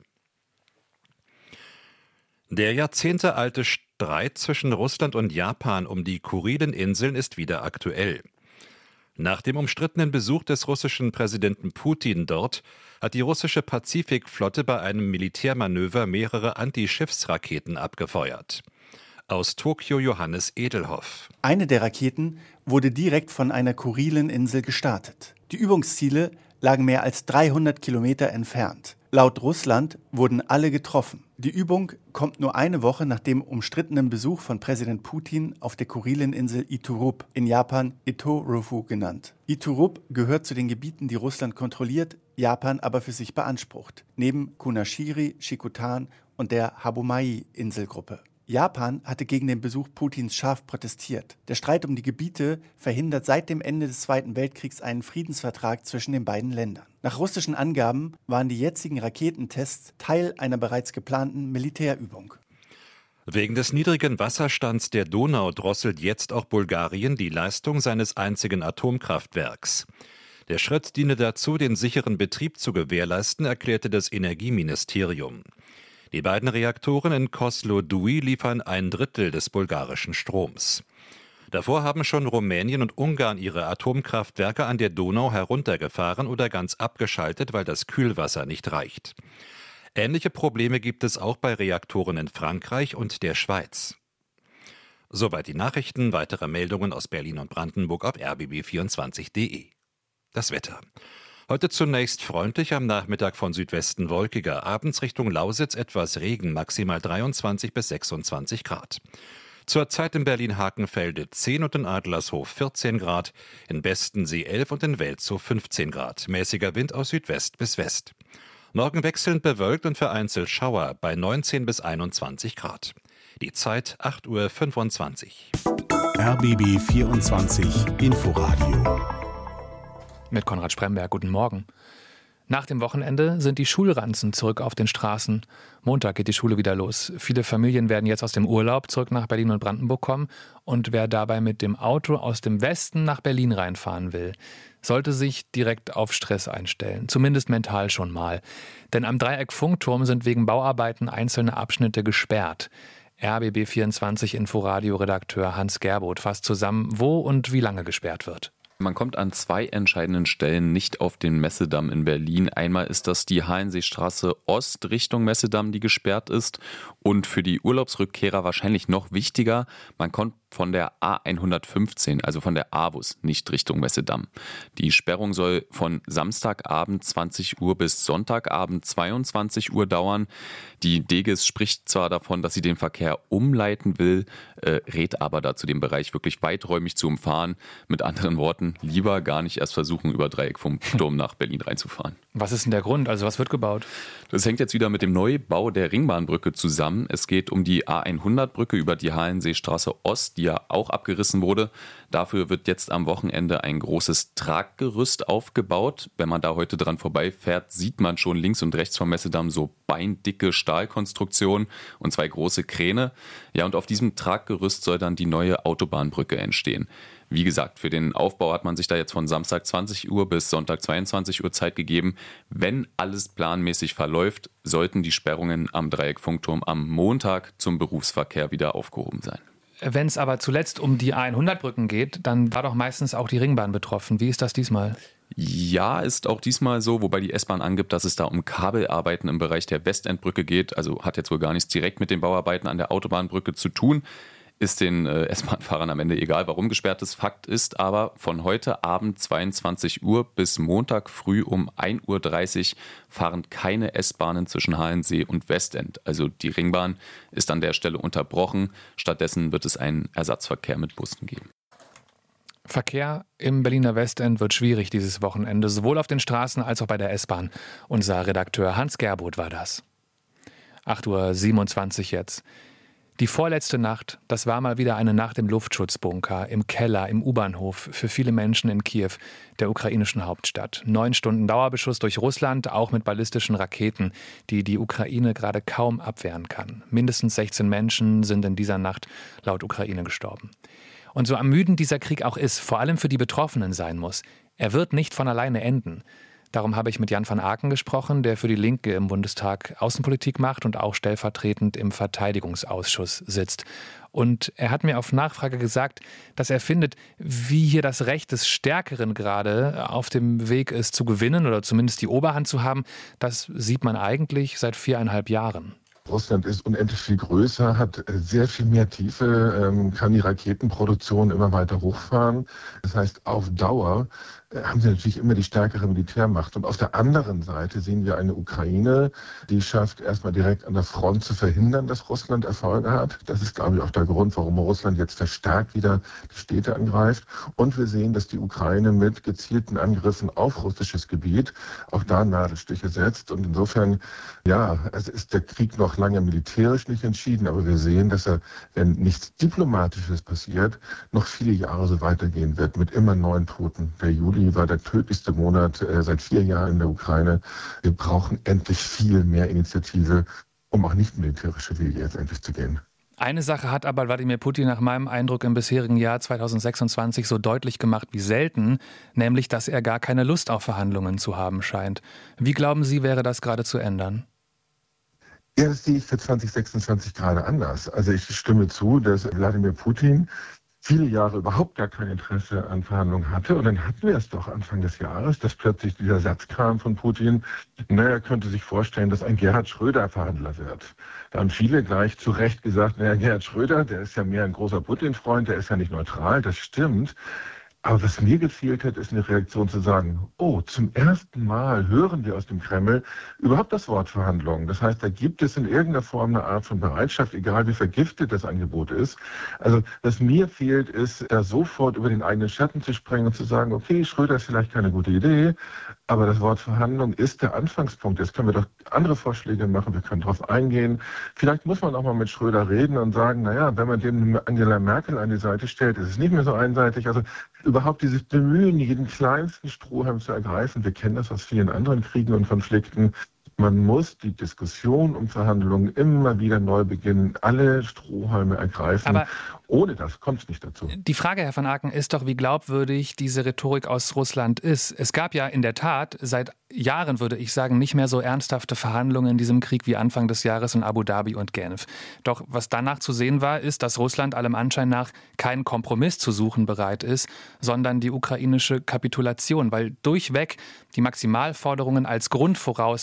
Der jahrzehntealte Streit zwischen Russland und Japan um die Kurileninseln ist wieder aktuell. Nach dem umstrittenen Besuch des russischen Präsidenten Putin dort hat die russische Pazifikflotte bei einem Militärmanöver mehrere Antischiffsraketen abgefeuert. Aus Tokio Johannes Edelhoff. Eine der Raketen wurde direkt von einer Kurileninsel gestartet. Die Übungsziele lagen mehr als dreihundert Kilometer entfernt. Laut Russland wurden alle getroffen. Die Übung kommt nur eine Woche nach dem umstrittenen Besuch von Präsident Putin auf der Kurileninsel Iturup, in Japan Itorufu genannt. Iturup gehört zu den Gebieten, die Russland kontrolliert, Japan aber für sich beansprucht, neben Kunashiri, Shikotan und der Habomai-Inselgruppe. Japan hatte gegen den Besuch Putins scharf protestiert. Der Streit um die Gebiete verhindert seit dem Ende des Zweiten Weltkriegs einen Friedensvertrag zwischen den beiden Ländern. Nach russischen Angaben waren die jetzigen Raketentests Teil einer bereits geplanten Militärübung. Wegen des niedrigen Wasserstands der Donau drosselt jetzt auch Bulgarien die Leistung seines einzigen Atomkraftwerks. Der Schritt diene dazu, den sicheren Betrieb zu gewährleisten, erklärte das Energieministerium. Die beiden Reaktoren in Kozloduy liefern ein Drittel des bulgarischen Stroms. Davor haben schon Rumänien und Ungarn ihre Atomkraftwerke an der Donau heruntergefahren oder ganz abgeschaltet, weil das Kühlwasser nicht reicht. Ähnliche Probleme gibt es auch bei Reaktoren in Frankreich und der Schweiz. Soweit die Nachrichten. Weitere Meldungen aus Berlin und Brandenburg auf r b b vierundzwanzig punkt d e. Das Wetter. Heute zunächst freundlich, am Nachmittag von Südwesten wolkiger, abends Richtung Lausitz etwas Regen, maximal dreiundzwanzig bis sechsundzwanzig Grad. Zurzeit in Berlin-Hakenfelde zehn und in Adlershof vierzehn Grad, in Bestensee elf und in Welzow fünfzehn Grad. Mäßiger Wind aus Südwest bis West. Morgen wechselnd bewölkt und vereinzelt Schauer bei neunzehn bis einundzwanzig Grad. Die Zeit acht Uhr fünfundzwanzig. R B B vierundzwanzig Inforadio. Mit Konrad Spremberg, guten Morgen. Nach dem Wochenende sind die Schulranzen zurück auf den Straßen. Montag geht die Schule wieder los. Viele Familien werden jetzt aus dem Urlaub zurück nach Berlin und Brandenburg kommen. Und wer dabei mit dem Auto aus dem Westen nach Berlin reinfahren will, sollte sich direkt auf Stress einstellen. Zumindest mental schon mal. Denn am Dreieck-Funkturm sind wegen Bauarbeiten einzelne Abschnitte gesperrt. R B B vierundzwanzig Inforadio-Redakteur Hans Gerboth fasst zusammen, wo und wie lange gesperrt wird. Man kommt an zwei entscheidenden Stellen nicht auf den Messedamm in Berlin. Einmal ist das die Halenseestraße Ost Richtung Messedamm, die gesperrt ist. Und für die Urlaubsrückkehrer wahrscheinlich noch wichtiger, man kommt von der A hundertfünfzehn, also von der AWUS, nicht Richtung Messedamm. Die Sperrung soll von Samstagabend zwanzig Uhr bis Sonntagabend zweiundzwanzig Uhr dauern. Die Deges spricht zwar davon, dass sie den Verkehr umleiten will, äh, rät aber dazu, den Bereich wirklich weiträumig zu umfahren. Mit anderen Worten, lieber gar nicht erst versuchen, über Dreieck vom Sturm nach Berlin reinzufahren. Was ist denn der Grund? Also was wird gebaut? Das hängt jetzt wieder mit dem Neubau der Ringbahnbrücke zusammen. Es geht um die A hundert-Brücke über die Hallenseestraße Ost, die ja auch abgerissen wurde. Dafür wird jetzt am Wochenende ein großes Traggerüst aufgebaut. Wenn man da heute dran vorbeifährt, sieht man schon links und rechts vom Messedamm so beindicke Stahlkonstruktionen und zwei große Kräne. Ja, und auf diesem Traggerüst soll dann die neue Autobahnbrücke entstehen. Wie gesagt, für den Aufbau hat man sich da jetzt von Samstag zwanzig Uhr bis Sonntag zweiundzwanzig Uhr Zeit gegeben. Wenn alles planmäßig verläuft, sollten die Sperrungen am Dreieckfunkturm am Montag zum Berufsverkehr wieder aufgehoben sein. Wenn es aber zuletzt um die A hundert-Brücken geht, dann war doch meistens auch die Ringbahn betroffen. Wie ist das diesmal? Ja, ist auch diesmal so, wobei die S-Bahn angibt, dass es da um Kabelarbeiten im Bereich der Westendbrücke geht. Also hat jetzt wohl gar nichts direkt mit den Bauarbeiten an der Autobahnbrücke zu tun. Ist den äh, S-Bahn-Fahrern am Ende egal, warum gesperrt ist. Fakt ist aber, von heute Abend zweiundzwanzig Uhr bis Montag früh um ein Uhr dreißig fahren keine S-Bahnen zwischen Halensee und Westend. Also die Ringbahn ist an der Stelle unterbrochen. Stattdessen wird es einen Ersatzverkehr mit Bussen geben. Verkehr im Berliner Westend wird schwierig dieses Wochenende, sowohl auf den Straßen als auch bei der S-Bahn. Unser Redakteur Hans Gerboth war das. acht Uhr siebenundzwanzig jetzt. Die vorletzte Nacht, das war mal wieder eine Nacht im Luftschutzbunker, im Keller, im U-Bahnhof für viele Menschen in Kiew, der ukrainischen Hauptstadt. Neun Stunden Dauerbeschuss durch Russland, auch mit ballistischen Raketen, die die Ukraine gerade kaum abwehren kann. Mindestens sechzehn Menschen sind in dieser Nacht laut Ukraine gestorben. Und so ermüdend dieser Krieg auch ist, vor allem für die Betroffenen sein muss, er wird nicht von alleine enden. Darum habe ich mit Jan van Aken gesprochen, der für die Linke im Bundestag Außenpolitik macht und auch stellvertretend im Verteidigungsausschuss sitzt. Und er hat mir auf Nachfrage gesagt, dass er findet, wie hier das Recht des Stärkeren gerade auf dem Weg ist zu gewinnen oder zumindest die Oberhand zu haben, das sieht man eigentlich seit viereinhalb Jahren. Russland ist unendlich viel größer, hat sehr viel mehr Tiefe, kann die Raketenproduktion immer weiter hochfahren. Das heißt, auf Dauer haben sie natürlich immer die stärkere Militärmacht. Und auf der anderen Seite sehen wir eine Ukraine, die schafft, erstmal direkt an der Front zu verhindern, dass Russland Erfolge hat. Das ist, glaube ich, auch der Grund, warum Russland jetzt verstärkt wieder die Städte angreift. Und wir sehen, dass die Ukraine mit gezielten Angriffen auf russisches Gebiet auch da Nadelstiche setzt. Und insofern, ja, es ist der Krieg noch lange militärisch nicht entschieden, aber wir sehen, dass er, wenn nichts Diplomatisches passiert, noch viele Jahre so weitergehen wird mit immer neuen Toten. Der Juli war der tödlichste Monat äh, seit vier Jahren in der Ukraine. Wir brauchen endlich viel mehr Initiative, um auch nicht militärische Wege jetzt endlich zu gehen. Eine Sache hat aber Wladimir Putin nach meinem Eindruck im bisherigen Jahr zweitausendsechsundzwanzig so deutlich gemacht wie selten, nämlich, dass er gar keine Lust auf Verhandlungen zu haben scheint. Wie glauben Sie, wäre das gerade zu ändern? Ja, das sehe ich für zwanzig sechsundzwanzig gerade anders. Also ich stimme zu, dass Wladimir Putin viele Jahre überhaupt gar kein Interesse an Verhandlungen hatte. Und dann hatten wir es doch Anfang des Jahres, dass plötzlich dieser Satz kam von Putin, naja, er könnte sich vorstellen, dass ein Gerhard Schröder Verhandler wird. Da haben viele gleich zu Recht gesagt, naja, Gerhard Schröder, der ist ja mehr ein großer Putin-Freund, der ist ja nicht neutral, das stimmt. Aber was mir gefehlt hat, ist eine Reaktion zu sagen, oh, zum ersten Mal hören wir aus dem Kreml überhaupt das Wort Verhandlungen. Das heißt, da gibt es in irgendeiner Form eine Art von Bereitschaft, egal wie vergiftet das Angebot ist. Also was mir fehlt, ist, da sofort über den eigenen Schatten zu springen und zu sagen, okay, Schröder ist vielleicht keine gute Idee, aber das Wort Verhandlung ist der Anfangspunkt. Jetzt können wir doch andere Vorschläge machen, wir können darauf eingehen. Vielleicht muss man auch mal mit Schröder reden und sagen, naja, wenn man dem Angela Merkel an die Seite stellt, ist es nicht mehr so einseitig. Also überhaupt dieses Bemühen, jeden kleinsten Strohhalm zu ergreifen. Wir kennen das aus vielen anderen Kriegen und Konflikten. Man muss die Diskussion um Verhandlungen immer wieder neu beginnen, alle Strohhalme ergreifen. Aber ohne das kommt es nicht dazu. Die Frage, Herr van Aken, ist doch, wie glaubwürdig diese Rhetorik aus Russland ist. Es gab ja in der Tat seit Jahren, würde ich sagen, nicht mehr so ernsthafte Verhandlungen in diesem Krieg wie Anfang des Jahres in Abu Dhabi und Genf. Doch was danach zu sehen war, ist, dass Russland allem Anschein nach keinen Kompromiss zu suchen bereit ist, sondern die ukrainische Kapitulation, weil durchweg die Maximalforderungen als Grundvoraussetzungen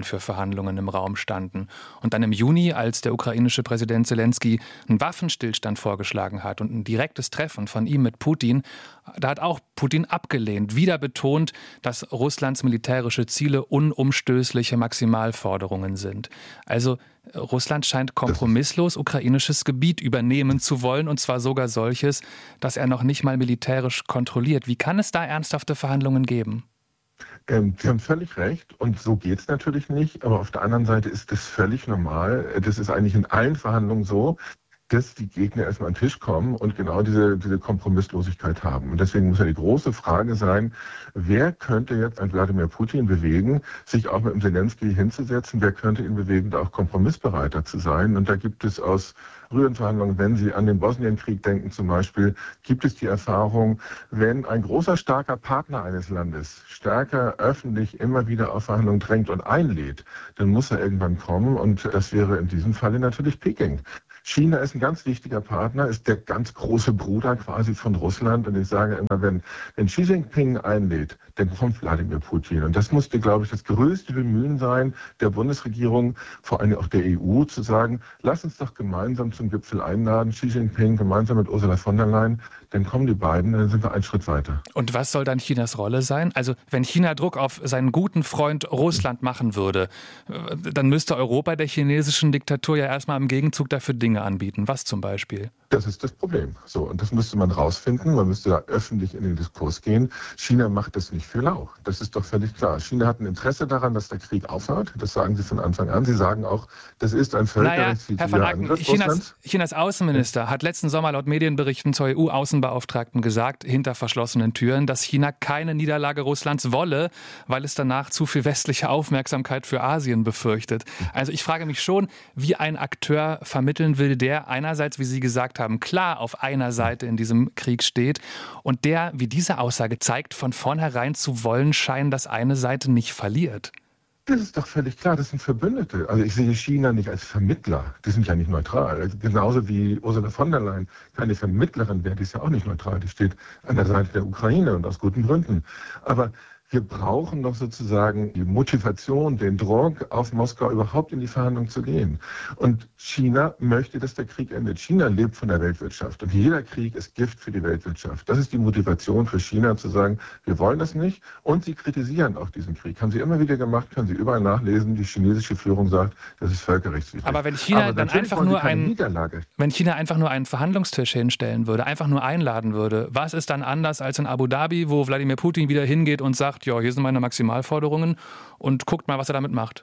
für Verhandlungen im Raum standen. Und dann im Juni, als der ukrainische Präsident Zelensky einen Waffenstillstand vorgeschlagen hat und ein direktes Treffen von ihm mit Putin, da hat auch Putin abgelehnt, wieder betont, dass Russlands militärische Ziele unumstößliche Maximalforderungen sind. Also Russland scheint kompromisslos ukrainisches Gebiet übernehmen zu wollen, und zwar sogar solches, das er noch nicht mal militärisch kontrolliert. Wie kann es da ernsthafte Verhandlungen geben? Ähm, Sie haben völlig recht, und so geht es natürlich nicht, aber auf der anderen Seite ist das völlig normal. Das ist eigentlich in allen Verhandlungen so, dass die Gegner erstmal an den Tisch kommen und genau diese, diese Kompromisslosigkeit haben. Und deswegen muss ja die große Frage sein, wer könnte jetzt einen Wladimir Putin bewegen, sich auch mit dem Zelensky hinzusetzen, wer könnte ihn bewegen, da auch kompromissbereiter zu sein. Und da gibt es aus früheren Verhandlungen, wenn Sie an den Bosnienkrieg denken zum Beispiel, gibt es die Erfahrung, wenn ein großer, starker Partner eines Landes stärker öffentlich immer wieder auf Verhandlungen drängt und einlädt, dann muss er irgendwann kommen, und das wäre in diesem Falle natürlich Peking. China ist ein ganz wichtiger Partner, ist der ganz große Bruder quasi von Russland. Und ich sage immer, wenn, wenn Xi Jinping einlädt, dann kommt Wladimir Putin. Und das musste, glaube ich, das größte Bemühen sein der Bundesregierung, vor allem auch der E U, zu sagen, lass uns doch gemeinsam zum Gipfel einladen, Xi Jinping gemeinsam mit Ursula von der Leyen. Dann kommen die beiden, dann sind wir einen Schritt weiter. Und was soll dann Chinas Rolle sein? Also wenn China Druck auf seinen guten Freund Russland machen würde, dann müsste Europa der chinesischen Diktatur ja erstmal im Gegenzug dafür Dinge anbieten. Was zum Beispiel? Das ist das Problem. So, und das müsste man rausfinden. Man müsste da öffentlich in den Diskurs gehen. China macht das nicht für lau. Das ist doch völlig klar. China hat ein Interesse daran, dass der Krieg aufhört. Das sagen sie von Anfang an. Sie sagen auch, das ist ein völkerrechtswidriger naja, Herr van Angriff Chinas, Russlands. Chinas Außenminister hat letzten Sommer laut Medienberichten zur E U-Außenbeauftragten gesagt, hinter verschlossenen Türen, dass China keine Niederlage Russlands wolle, weil es danach zu viel westliche Aufmerksamkeit für Asien befürchtet. Also ich frage mich schon, wie ein Akteur vermitteln will, der einerseits, wie Sie gesagt haben, klar auf einer Seite in diesem Krieg steht und der, wie diese Aussage zeigt, von vornherein zu wollen scheint, dass eine Seite nicht verliert. Das ist doch völlig klar, das sind Verbündete. Also ich sehe China nicht als Vermittler, die sind ja nicht neutral. Also genauso wie Ursula von der Leyen keine Vermittlerin wäre, die ist ja auch nicht neutral, die steht an der Seite der Ukraine und aus guten Gründen. Aber wir brauchen doch sozusagen die Motivation, den Druck auf Moskau überhaupt in die Verhandlungen zu gehen. Und China möchte, dass der Krieg endet. China lebt von der Weltwirtschaft und jeder Krieg ist Gift für die Weltwirtschaft. Das ist die Motivation für China zu sagen, wir wollen das nicht, und sie kritisieren auch diesen Krieg. Haben sie immer wieder gemacht, können Sie überall nachlesen. Die chinesische Führung sagt, das ist völkerrechtswidrig. Aber wenn China Aber dann einfach nur einen Niederlage. Wenn China einfach nur einen Verhandlungstisch hinstellen würde, einfach nur einladen würde, was ist dann anders als in Abu Dhabi, wo Wladimir Putin wieder hingeht und sagt, ja, hier sind meine Maximalforderungen und guckt mal, was er damit macht?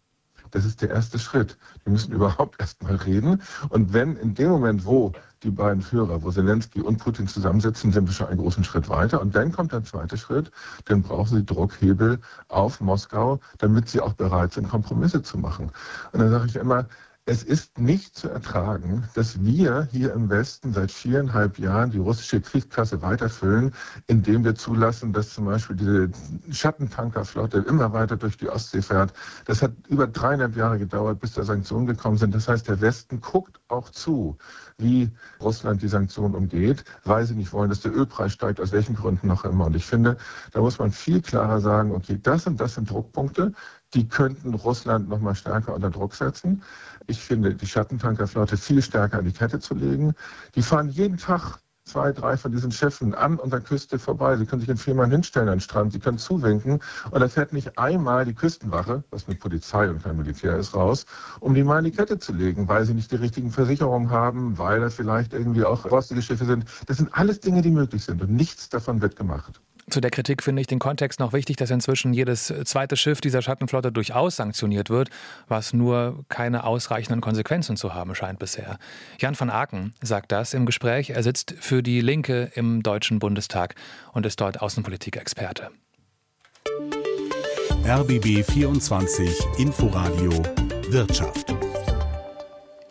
Das ist der erste Schritt. Wir müssen überhaupt erst mal reden. Und wenn in dem Moment, wo die beiden Führer, wo Zelensky und Putin zusammensitzen, sind wir schon einen großen Schritt weiter. Und dann kommt der zweite Schritt, dann brauchen sie Druckhebel auf Moskau, damit sie auch bereit sind, Kompromisse zu machen. Und dann sage ich immer, es ist nicht zu ertragen, dass wir hier im Westen seit viereinhalb Jahren die russische Kriegskasse weiterfüllen, indem wir zulassen, dass zum Beispiel diese Schattentankerflotte immer weiter durch die Ostsee fährt. Das hat über dreieinhalb Jahre gedauert, bis da Sanktionen gekommen sind. Das heißt, der Westen guckt auch zu, wie Russland die Sanktionen umgeht, weil sie nicht wollen, dass der Ölpreis steigt, aus welchen Gründen noch immer. Und ich finde, da muss man viel klarer sagen, okay, das und das sind Druckpunkte, die könnten Russland noch mal stärker unter Druck setzen. Ich finde, die Schattentankerflotte viel stärker an die Kette zu legen. Die fahren jeden Tag zwei, drei von diesen Schiffen an und der Küste vorbei. Sie können sich in vier Mann hinstellen an den Strand, sie können zuwinken und da fährt nicht einmal die Küstenwache, was mit Polizei und kein Militär ist, raus, um die mal in die Kette zu legen, weil sie nicht die richtigen Versicherungen haben, weil da vielleicht irgendwie auch rostige Schiffe sind. Das sind alles Dinge, die möglich sind und nichts davon wird gemacht. Zu der Kritik finde ich den Kontext noch wichtig, dass inzwischen jedes zweite Schiff dieser Schattenflotte durchaus sanktioniert wird, was nur keine ausreichenden Konsequenzen zu haben scheint bisher. Jan van Aken sagt das im Gespräch. Er sitzt für die Linke im Deutschen Bundestag und ist dort Außenpolitik-Experte. R B B vierundzwanzig Inforadio Wirtschaft.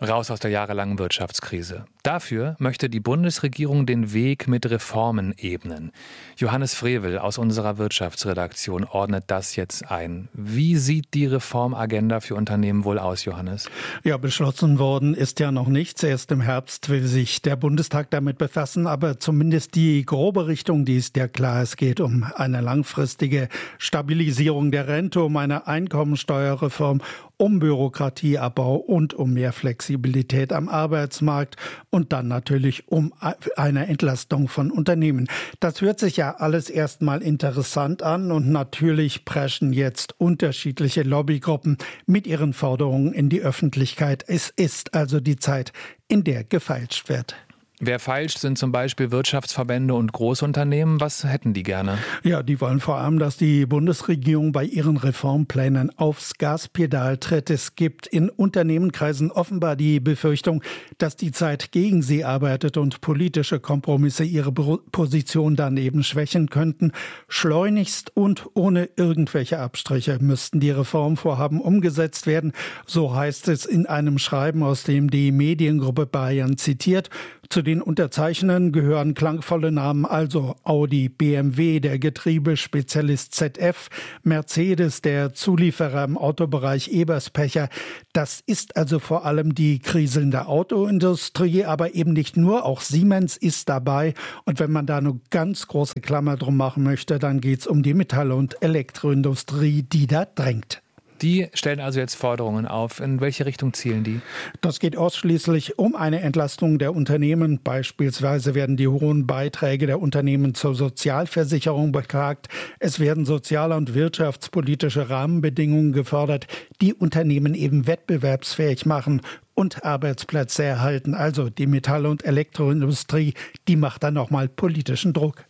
Raus aus der jahrelangen Wirtschaftskrise. Dafür möchte die Bundesregierung den Weg mit Reformen ebnen. Johannes Frevel aus unserer Wirtschaftsredaktion ordnet das jetzt ein. Wie sieht die Reformagenda für Unternehmen wohl aus, Johannes? Ja, beschlossen worden ist ja noch nichts. Erst im Herbst will sich der Bundestag damit befassen, aber zumindest die grobe Richtung, die ist ja klar. Es geht um eine langfristige Stabilisierung der Rente, um eine Einkommensteuerreform, um Bürokratieabbau und um mehr Flexibilität am Arbeitsmarkt und dann natürlich um eine Entlastung von Unternehmen. Das hört sich ja alles erstmal interessant an und natürlich preschen jetzt unterschiedliche Lobbygruppen mit ihren Forderungen in die Öffentlichkeit. Es ist also die Zeit, in der gefeilscht wird. Wer feilscht, sind zum Beispiel Wirtschaftsverbände und Großunternehmen. Was hätten die gerne? Ja, die wollen vor allem, dass die Bundesregierung bei ihren Reformplänen aufs Gaspedal tritt. Es gibt in Unternehmenkreisen offenbar die Befürchtung, dass die Zeit gegen sie arbeitet und politische Kompromisse ihre Position daneben schwächen könnten. Schleunigst und ohne irgendwelche Abstriche müssten die Reformvorhaben umgesetzt werden. So heißt es in einem Schreiben, aus dem die Mediengruppe Bayern zitiert. Zu den Unterzeichnern gehören klangvolle Namen, also Audi, B M W, der Getriebespezialist Z F, Mercedes, der Zulieferer im Autobereich Eberspecher. Das ist also vor allem die kriselnde Autoindustrie, aber eben nicht nur, auch Siemens ist dabei. Und wenn man da eine ganz große Klammer drum machen möchte, dann geht es um die Metall- und Elektroindustrie, die da drängt. Die stellen also jetzt Forderungen auf. In welche Richtung zielen die? Das geht ausschließlich um eine Entlastung der Unternehmen. Beispielsweise werden die hohen Beiträge der Unternehmen zur Sozialversicherung beklagt. Es werden soziale und wirtschaftspolitische Rahmenbedingungen gefordert, die Unternehmen eben wettbewerbsfähig machen und Arbeitsplätze erhalten. Also die Metall- und Elektroindustrie, die macht dann nochmal politischen Druck.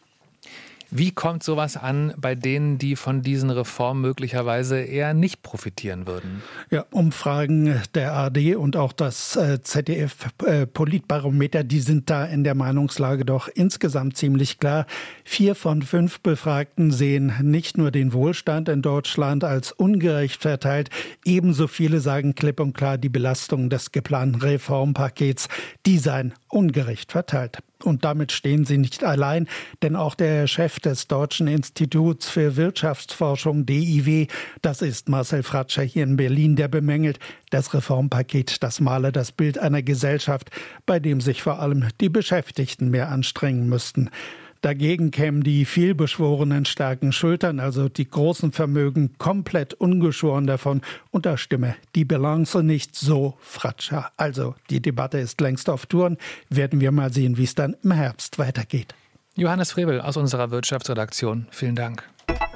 Wie kommt sowas an bei denen, die von diesen Reformen möglicherweise eher nicht profitieren würden? Ja, Umfragen der A R D und auch das Z D F-Politbarometer, die sind da in der Meinungslage doch insgesamt ziemlich klar. Vier von fünf Befragten sehen nicht nur den Wohlstand in Deutschland als ungerecht verteilt, ebenso viele sagen klipp und klar, die Belastungen des geplanten Reformpakets, die seien ungerecht verteilt. Und damit stehen sie nicht allein, denn auch der Chef des Deutschen Instituts für Wirtschaftsforschung, D I W, das ist Marcel Fratscher hier in Berlin, der bemängelt, das Reformpaket, das male das Bild einer Gesellschaft, bei dem sich vor allem die Beschäftigten mehr anstrengen müssten. Dagegen kämen die vielbeschworenen starken Schultern, also die großen Vermögen, komplett ungeschoren davon. Und da stimme die Balance nicht, so Fratscher. Also die Debatte ist längst auf Touren. Werden wir mal sehen, wie es dann im Herbst weitergeht. Johannes Frevel aus unserer Wirtschaftsredaktion. Vielen Dank.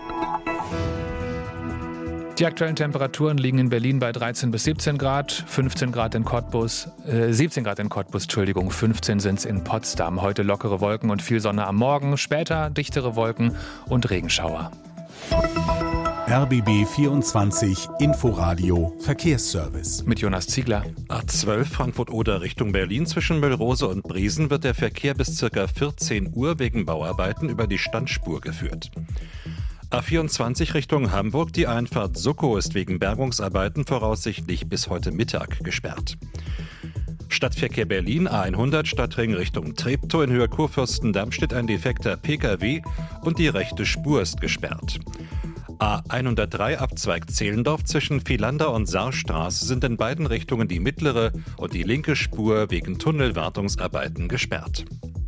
Die aktuellen Temperaturen liegen in Berlin bei dreizehn bis siebzehn Grad, fünfzehn Grad in Cottbus, äh, siebzehn Grad in Cottbus, Entschuldigung, fünfzehn sind es in Potsdam. Heute lockere Wolken und viel Sonne am Morgen, später dichtere Wolken und Regenschauer. R B B vierundzwanzig Inforadio Verkehrsservice. Mit Jonas Ziegler. A zwölf Frankfurt-Oder Richtung Berlin zwischen Müllrose und Briesen wird der Verkehr bis ca. vierzehn Uhr wegen Bauarbeiten über die Standspur geführt. A vierundzwanzig Richtung Hamburg, die Einfahrt Suckow ist wegen Bergungsarbeiten voraussichtlich bis heute Mittag gesperrt. Stadtverkehr Berlin, A hundert Stadtring Richtung Treptow, in Höhe Kurfürstendamm steht ein defekter P K W und die rechte Spur ist gesperrt. A hundertdrei Abzweig Zehlendorf zwischen Vielander und Saarstraße sind in beiden Richtungen die mittlere und die linke Spur wegen Tunnelwartungsarbeiten gesperrt.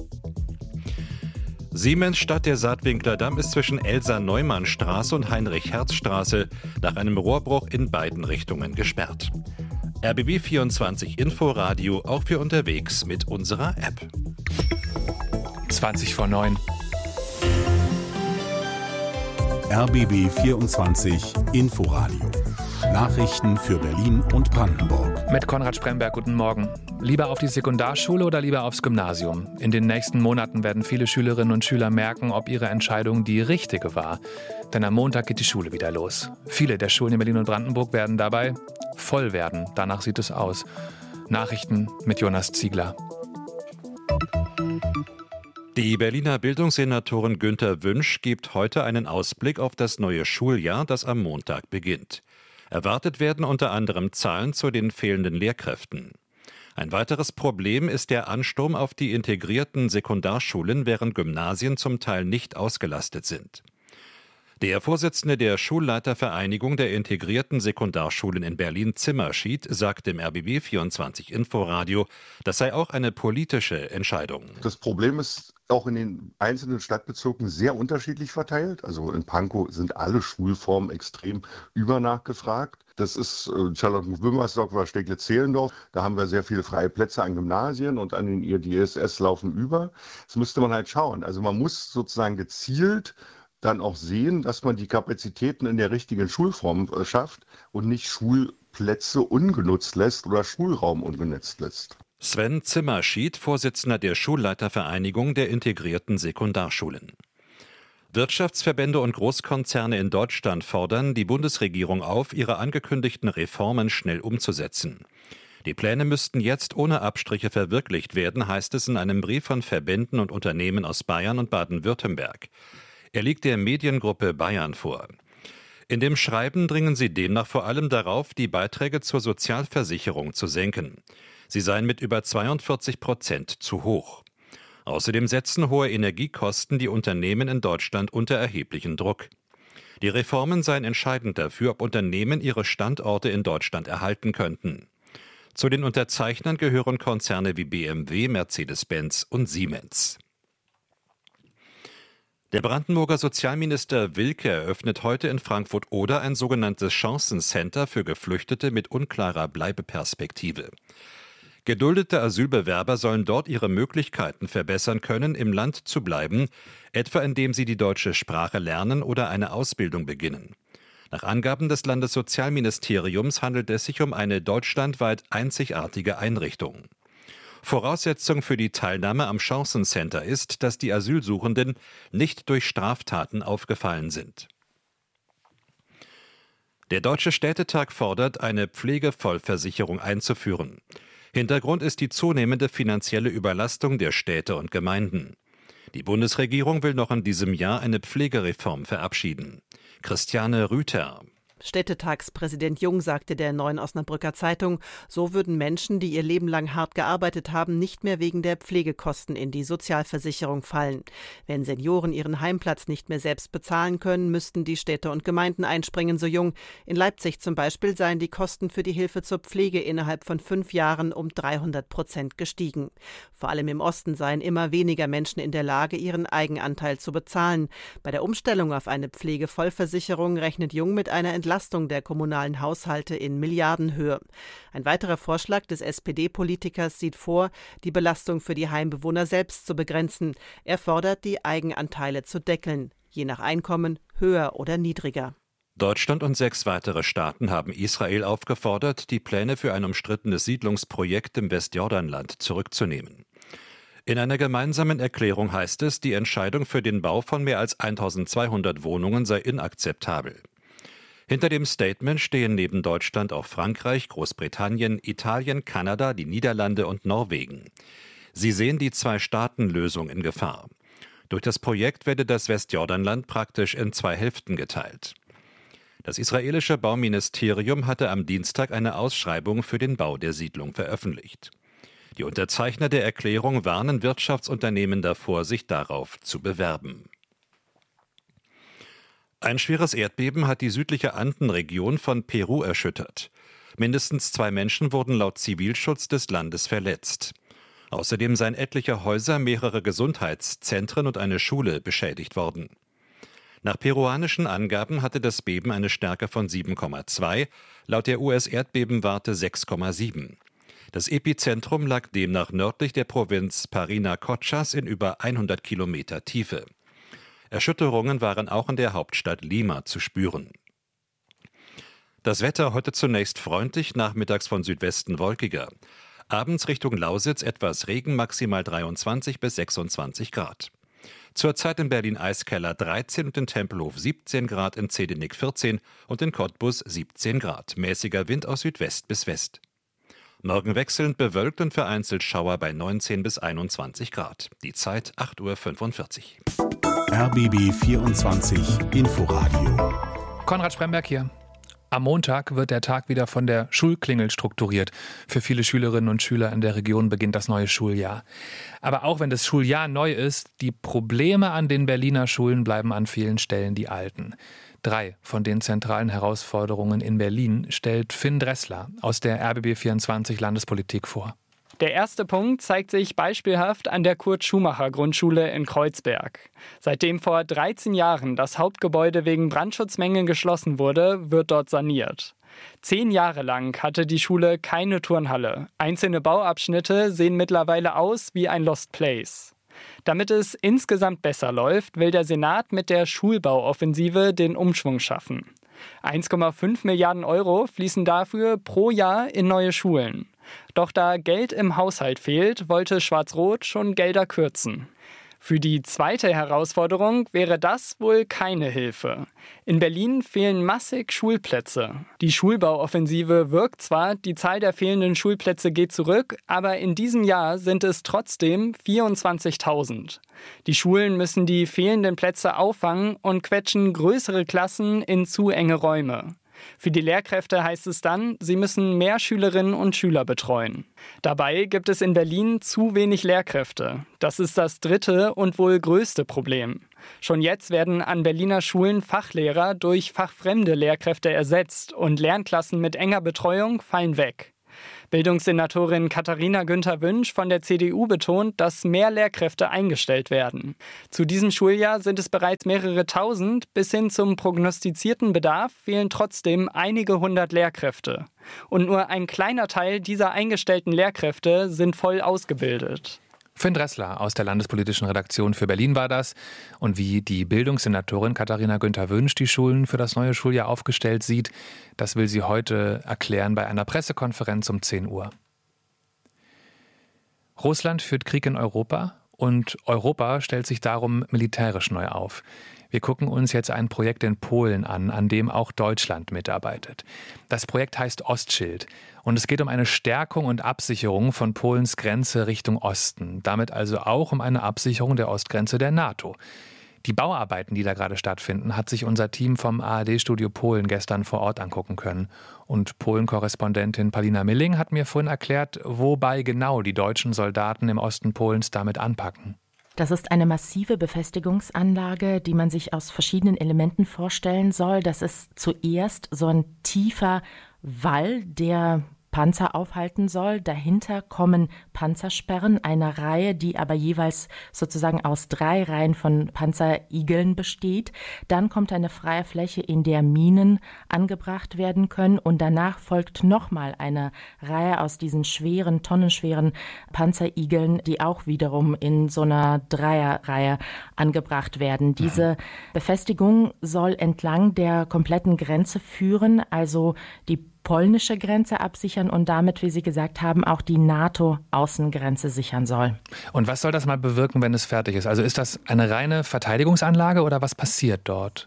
Siemens Stadt der Saatwinkler Damm ist zwischen Elsa-Neumann-Straße und Heinrich-Herz-Straße nach einem Rohrbruch in beiden Richtungen gesperrt. R B B vierundzwanzig Inforadio auch für unterwegs mit unserer App. zwanzig vor neun. R B B vierundzwanzig Inforadio. Nachrichten für Berlin und Brandenburg. Mit Konrad Spremberg, guten Morgen. Lieber auf die Sekundarschule oder lieber aufs Gymnasium? In den nächsten Monaten werden viele Schülerinnen und Schüler merken, ob ihre Entscheidung die richtige war. Denn am Montag geht die Schule wieder los. Viele der Schulen in Berlin und Brandenburg werden dabei voll werden. Danach sieht es aus. Nachrichten mit Jonas Ziegler. Die Berliner Bildungssenatorin Günther Wünsch gibt heute einen Ausblick auf das neue Schuljahr, das am Montag beginnt. Erwartet werden unter anderem Zahlen zu den fehlenden Lehrkräften. Ein weiteres Problem ist der Ansturm auf die integrierten Sekundarschulen, während Gymnasien zum Teil nicht ausgelastet sind. Der Vorsitzende der Schulleitervereinigung der integrierten Sekundarschulen in Berlin, Zimmerschied, sagt im R B B vierundzwanzig Inforadio, das sei auch eine politische Entscheidung. Das Problem ist auch in den einzelnen Stadtbezirken sehr unterschiedlich verteilt. Also in Pankow sind alle Schulformen extrem übernachgefragt. Das ist äh, Charlottenburg-Wilmersdorf oder Steglitz-Zehlendorf. Da haben wir sehr viele freie Plätze an Gymnasien und an den I D S S laufen über. Das müsste man halt schauen. Also man muss sozusagen gezielt dann auch sehen, dass man die Kapazitäten in der richtigen Schulform äh, schafft und nicht Schulplätze ungenutzt lässt oder Schulraum ungenutzt lässt. Sven Zimmerschied, Vorsitzender der Schulleitervereinigung der integrierten Sekundarschulen. Wirtschaftsverbände und Großkonzerne in Deutschland fordern die Bundesregierung auf, ihre angekündigten Reformen schnell umzusetzen. Die Pläne müssten jetzt ohne Abstriche verwirklicht werden, heißt es in einem Brief von Verbänden und Unternehmen aus Bayern und Baden-Württemberg. Er liegt der Mediengruppe Bayern vor. In dem Schreiben dringen sie demnach vor allem darauf, die Beiträge zur Sozialversicherung zu senken. Sie seien mit über zweiundvierzig Prozent zu hoch. Außerdem setzen hohe Energiekosten die Unternehmen in Deutschland unter erheblichen Druck. Die Reformen seien entscheidend dafür, ob Unternehmen ihre Standorte in Deutschland erhalten könnten. Zu den Unterzeichnern gehören Konzerne wie B M W, Mercedes-Benz und Siemens. Der Brandenburger Sozialminister Wilke eröffnet heute in Frankfurt-Oder ein sogenanntes Chancencenter für Geflüchtete mit unklarer Bleibeperspektive. Geduldete Asylbewerber sollen dort ihre Möglichkeiten verbessern können, im Land zu bleiben, etwa indem sie die deutsche Sprache lernen oder eine Ausbildung beginnen. Nach Angaben des Landessozialministeriums handelt es sich um eine deutschlandweit einzigartige Einrichtung. Voraussetzung für die Teilnahme am Chancencenter ist, dass die Asylsuchenden nicht durch Straftaten aufgefallen sind. Der Deutsche Städtetag fordert, eine Pflegevollversicherung einzuführen. Hintergrund ist die zunehmende finanzielle Überlastung der Städte und Gemeinden. Die Bundesregierung will noch in diesem Jahr eine Pflegereform verabschieden. Christiane Rüther. Städtetagspräsident Jung sagte der Neuen Osnabrücker Zeitung, so würden Menschen, die ihr Leben lang hart gearbeitet haben, nicht mehr wegen der Pflegekosten in die Sozialversicherung fallen. Wenn Senioren ihren Heimplatz nicht mehr selbst bezahlen können, müssten die Städte und Gemeinden einspringen, so Jung. In Leipzig zum Beispiel seien die Kosten für die Hilfe zur Pflege innerhalb von fünf Jahren um dreihundert Prozent gestiegen. Vor allem im Osten seien immer weniger Menschen in der Lage, ihren Eigenanteil zu bezahlen. Bei der Umstellung auf eine Pflegevollversicherung rechnet Jung mit einer Entlastung Entlastung der kommunalen Haushalte in Milliardenhöhe. Ein weiterer Vorschlag des S P D-Politikers sieht vor, die Belastung für die Heimbewohner selbst zu begrenzen. Er fordert, die Eigenanteile zu deckeln, je nach Einkommen höher oder niedriger. Deutschland und sechs weitere Staaten haben Israel aufgefordert, die Pläne für ein umstrittenes Siedlungsprojekt im Westjordanland zurückzunehmen. In einer gemeinsamen Erklärung heißt es, die Entscheidung für den Bau von mehr als eintausendzweihundert Wohnungen sei inakzeptabel. Hinter dem Statement stehen neben Deutschland auch Frankreich, Großbritannien, Italien, Kanada, die Niederlande und Norwegen. Sie sehen die Zwei-Staaten-Lösung in Gefahr. Durch das Projekt werde das Westjordanland praktisch in zwei Hälften geteilt. Das israelische Bauministerium hatte am Dienstag eine Ausschreibung für den Bau der Siedlung veröffentlicht. Die Unterzeichner der Erklärung warnen Wirtschaftsunternehmen davor, sich darauf zu bewerben. Ein schweres Erdbeben hat die südliche Andenregion von Peru erschüttert. Mindestens zwei Menschen wurden laut Zivilschutz des Landes verletzt. Außerdem seien etliche Häuser, mehrere Gesundheitszentren und eine Schule beschädigt worden. Nach peruanischen Angaben hatte das Beben eine Stärke von sieben Komma zwei, laut der U S-Erdbebenwarte sechs Komma sieben. Das Epizentrum lag demnach nördlich der Provinz Parinacochas in über hundert Kilometer Tiefe. Erschütterungen waren auch in der Hauptstadt Lima zu spüren. Das Wetter heute zunächst freundlich, nachmittags von Südwesten wolkiger. Abends Richtung Lausitz etwas Regen, maximal dreiundzwanzig bis sechsundzwanzig Grad. Zurzeit in Berlin-Eiskeller dreizehn und in Tempelhof siebzehn Grad, in Zehdenick vierzehn und in Cottbus siebzehn Grad. Mäßiger Wind aus Südwest bis West. Morgen wechselnd bewölkt und vereinzelt Schauer bei neunzehn bis einundzwanzig Grad. Die Zeit acht Uhr fünfundvierzig. R B B vierundzwanzig Inforadio. Konrad Spremberg hier. Am Montag wird der Tag wieder von der Schulklingel strukturiert. Für viele Schülerinnen und Schüler in der Region beginnt das neue Schuljahr. Aber auch wenn das Schuljahr neu ist, die Probleme an den Berliner Schulen bleiben an vielen Stellen die alten. Drei von den zentralen Herausforderungen in Berlin stellt Finn Dressler aus der R B B vierundzwanzig Landespolitik vor. Der erste Punkt zeigt sich beispielhaft an der Kurt-Schumacher-Grundschule in Kreuzberg. Seitdem vor dreizehn Jahren das Hauptgebäude wegen Brandschutzmängel geschlossen wurde, wird dort saniert. Zehn Jahre lang hatte die Schule keine Turnhalle. Einzelne Bauabschnitte sehen mittlerweile aus wie ein Lost Place. Damit es insgesamt besser läuft, will der Senat mit der Schulbauoffensive den Umschwung schaffen. eins Komma fünf Milliarden Euro fließen dafür pro Jahr in neue Schulen. Doch da Geld im Haushalt fehlt, wollte Schwarz-Rot schon Gelder kürzen. Für die zweite Herausforderung wäre das wohl keine Hilfe. In Berlin fehlen massig Schulplätze. Die Schulbauoffensive wirkt zwar, die Zahl der fehlenden Schulplätze geht zurück, aber in diesem Jahr sind es trotzdem vierundzwanzigtausend. Die Schulen müssen die fehlenden Plätze auffangen und quetschen größere Klassen in zu enge Räume. Für die Lehrkräfte heißt es dann, sie müssen mehr Schülerinnen und Schüler betreuen. Dabei gibt es in Berlin zu wenig Lehrkräfte. Das ist das dritte und wohl größte Problem. Schon jetzt werden an Berliner Schulen Fachlehrer durch fachfremde Lehrkräfte ersetzt und Lernklassen mit enger Betreuung fallen weg. Bildungssenatorin Katharina Günther-Wünsch von der C D U betont, dass mehr Lehrkräfte eingestellt werden. Zu diesem Schuljahr sind es bereits mehrere tausend. Bis hin zum prognostizierten Bedarf fehlen trotzdem einige hundert Lehrkräfte. Und nur ein kleiner Teil dieser eingestellten Lehrkräfte sind voll ausgebildet. Finn Dressler aus der Landespolitischen Redaktion für Berlin war das. Und wie die Bildungssenatorin Katharina Günther-Wünsch die Schulen für das neue Schuljahr aufgestellt sieht, das will sie heute erklären bei einer Pressekonferenz um zehn Uhr. Russland führt Krieg in Europa und Europa stellt sich darum militärisch neu auf. Wir gucken uns jetzt ein Projekt in Polen an, an dem auch Deutschland mitarbeitet. Das Projekt heißt Ostschild und es geht um eine Stärkung und Absicherung von Polens Grenze Richtung Osten. Damit also auch um eine Absicherung der Ostgrenze der NATO. Die Bauarbeiten, die da gerade stattfinden, hat sich unser Team vom A R D-Studio Polen gestern vor Ort angucken können. Und Polen-Korrespondentin Palina Milling hat mir vorhin erklärt, wobei genau die deutschen Soldaten im Osten Polens damit anpacken. Das ist eine massive Befestigungsanlage, die man sich aus verschiedenen Elementen vorstellen soll. Das ist zuerst so ein tiefer Wall, der Panzer aufhalten soll. Dahinter kommen Panzersperren, eine Reihe, die aber jeweils sozusagen aus drei Reihen von Panzerigeln besteht. Dann kommt eine freie Fläche, in der Minen angebracht werden können und danach folgt nochmal eine Reihe aus diesen schweren, tonnenschweren Panzerigeln, die auch wiederum in so einer Dreierreihe angebracht werden. Diese Befestigung soll entlang der kompletten Grenze führen, also die polnische Grenze absichern und damit, wie Sie gesagt haben, auch die NATO-Außengrenze sichern soll. Und was soll das mal bewirken, wenn es fertig ist? Also ist das eine reine Verteidigungsanlage oder was passiert dort?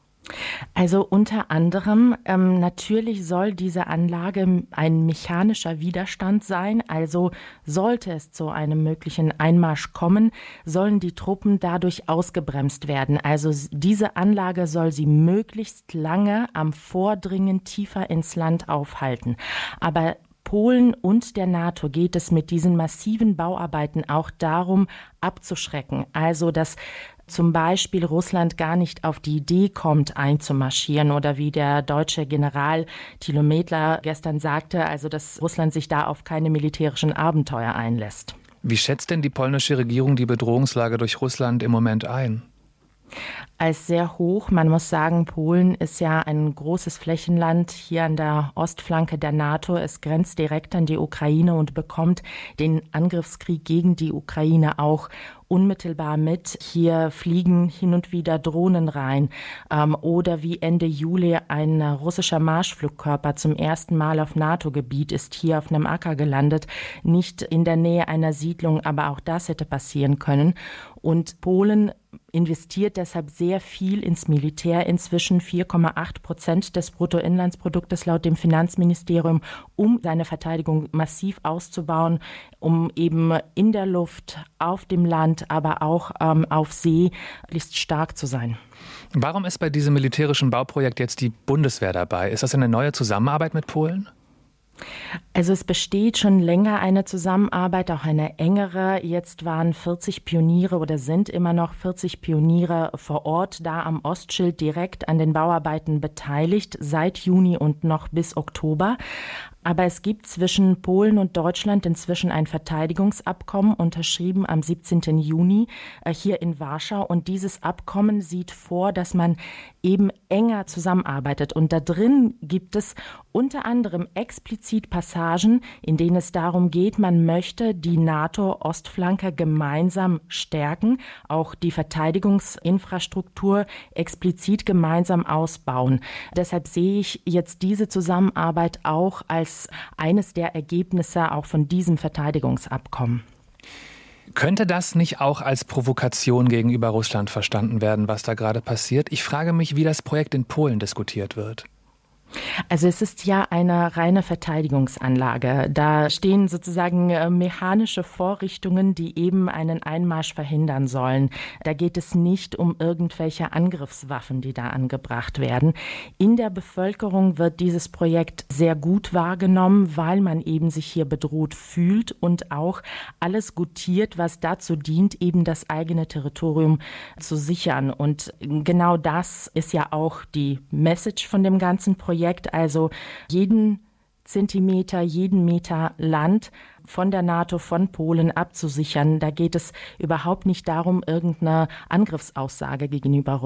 Also unter anderem, ähm, natürlich soll diese Anlage ein mechanischer Widerstand sein. Also sollte es zu einem möglichen Einmarsch kommen, sollen die Truppen dadurch ausgebremst werden. Also diese Anlage soll sie möglichst lange am Vordringen tiefer ins Land aufhalten. Aber Polen und der NATO geht es mit diesen massiven Bauarbeiten auch darum, abzuschrecken. Also dass zum Beispiel Russland gar nicht auf die Idee kommt, einzumarschieren oder wie der deutsche General Thilo Medler gestern sagte, also dass Russland sich da auf keine militärischen Abenteuer einlässt. Wie schätzt denn die polnische Regierung die Bedrohungslage durch Russland im Moment ein? Als sehr hoch. Man muss sagen, Polen ist ja ein großes Flächenland hier an der Ostflanke der NATO. Es grenzt direkt an die Ukraine und bekommt den Angriffskrieg gegen die Ukraine auch unmittelbar mit. Hier fliegen hin und wieder Drohnen rein. Ähm, oder wie Ende Juli ein russischer Marschflugkörper zum ersten Mal auf NATO-Gebiet ist hier auf einem Acker gelandet. Nicht in der Nähe einer Siedlung, aber auch das hätte passieren können. Und Polen investiert deshalb sehr viel ins Militär, inzwischen vier Komma acht Prozent des Bruttoinlandsproduktes laut dem Finanzministerium, um seine Verteidigung massiv auszubauen, um eben in der Luft, auf dem Land, aber auch ähm, auf See möglichst stark zu sein. Warum ist bei diesem militärischen Bauprojekt jetzt die Bundeswehr dabei? Ist das eine neue Zusammenarbeit mit Polen? Also es besteht schon länger eine Zusammenarbeit, auch eine engere. Jetzt waren vierzig Pioniere oder sind immer noch vierzig Pioniere vor Ort da am Ostschild direkt an den Bauarbeiten beteiligt, seit Juni und noch bis Oktober. Aber es gibt zwischen Polen und Deutschland inzwischen ein Verteidigungsabkommen, unterschrieben am siebzehnten Juni äh, hier in Warschau. Und dieses Abkommen sieht vor, dass man eben enger zusammenarbeitet. Und da drin gibt es unter anderem explizit Passagen, in denen es darum geht, man möchte die NATO-Ostflanke gemeinsam stärken, auch die Verteidigungsinfrastruktur explizit gemeinsam ausbauen. Deshalb sehe ich jetzt diese Zusammenarbeit auch als eines der Ergebnisse auch von diesem Verteidigungsabkommen. Könnte das nicht auch als Provokation gegenüber Russland verstanden werden, was da gerade passiert? Ich frage mich, wie das Projekt in Polen diskutiert wird. Also es ist ja eine reine Verteidigungsanlage. Da stehen sozusagen mechanische Vorrichtungen, die eben einen Einmarsch verhindern sollen. Da geht es nicht um irgendwelche Angriffswaffen, die da angebracht werden. In der Bevölkerung wird dieses Projekt sehr gut wahrgenommen, weil man eben sich hier bedroht fühlt und auch alles gutiert, was dazu dient, eben das eigene Territorium zu sichern. Und genau das ist ja auch die Message von dem ganzen Projekt. Also jeden Zentimeter, jeden Meter Land von der NATO, von Polen abzusichern. Da geht es überhaupt nicht darum, irgendeine Angriffsaussage gegenüber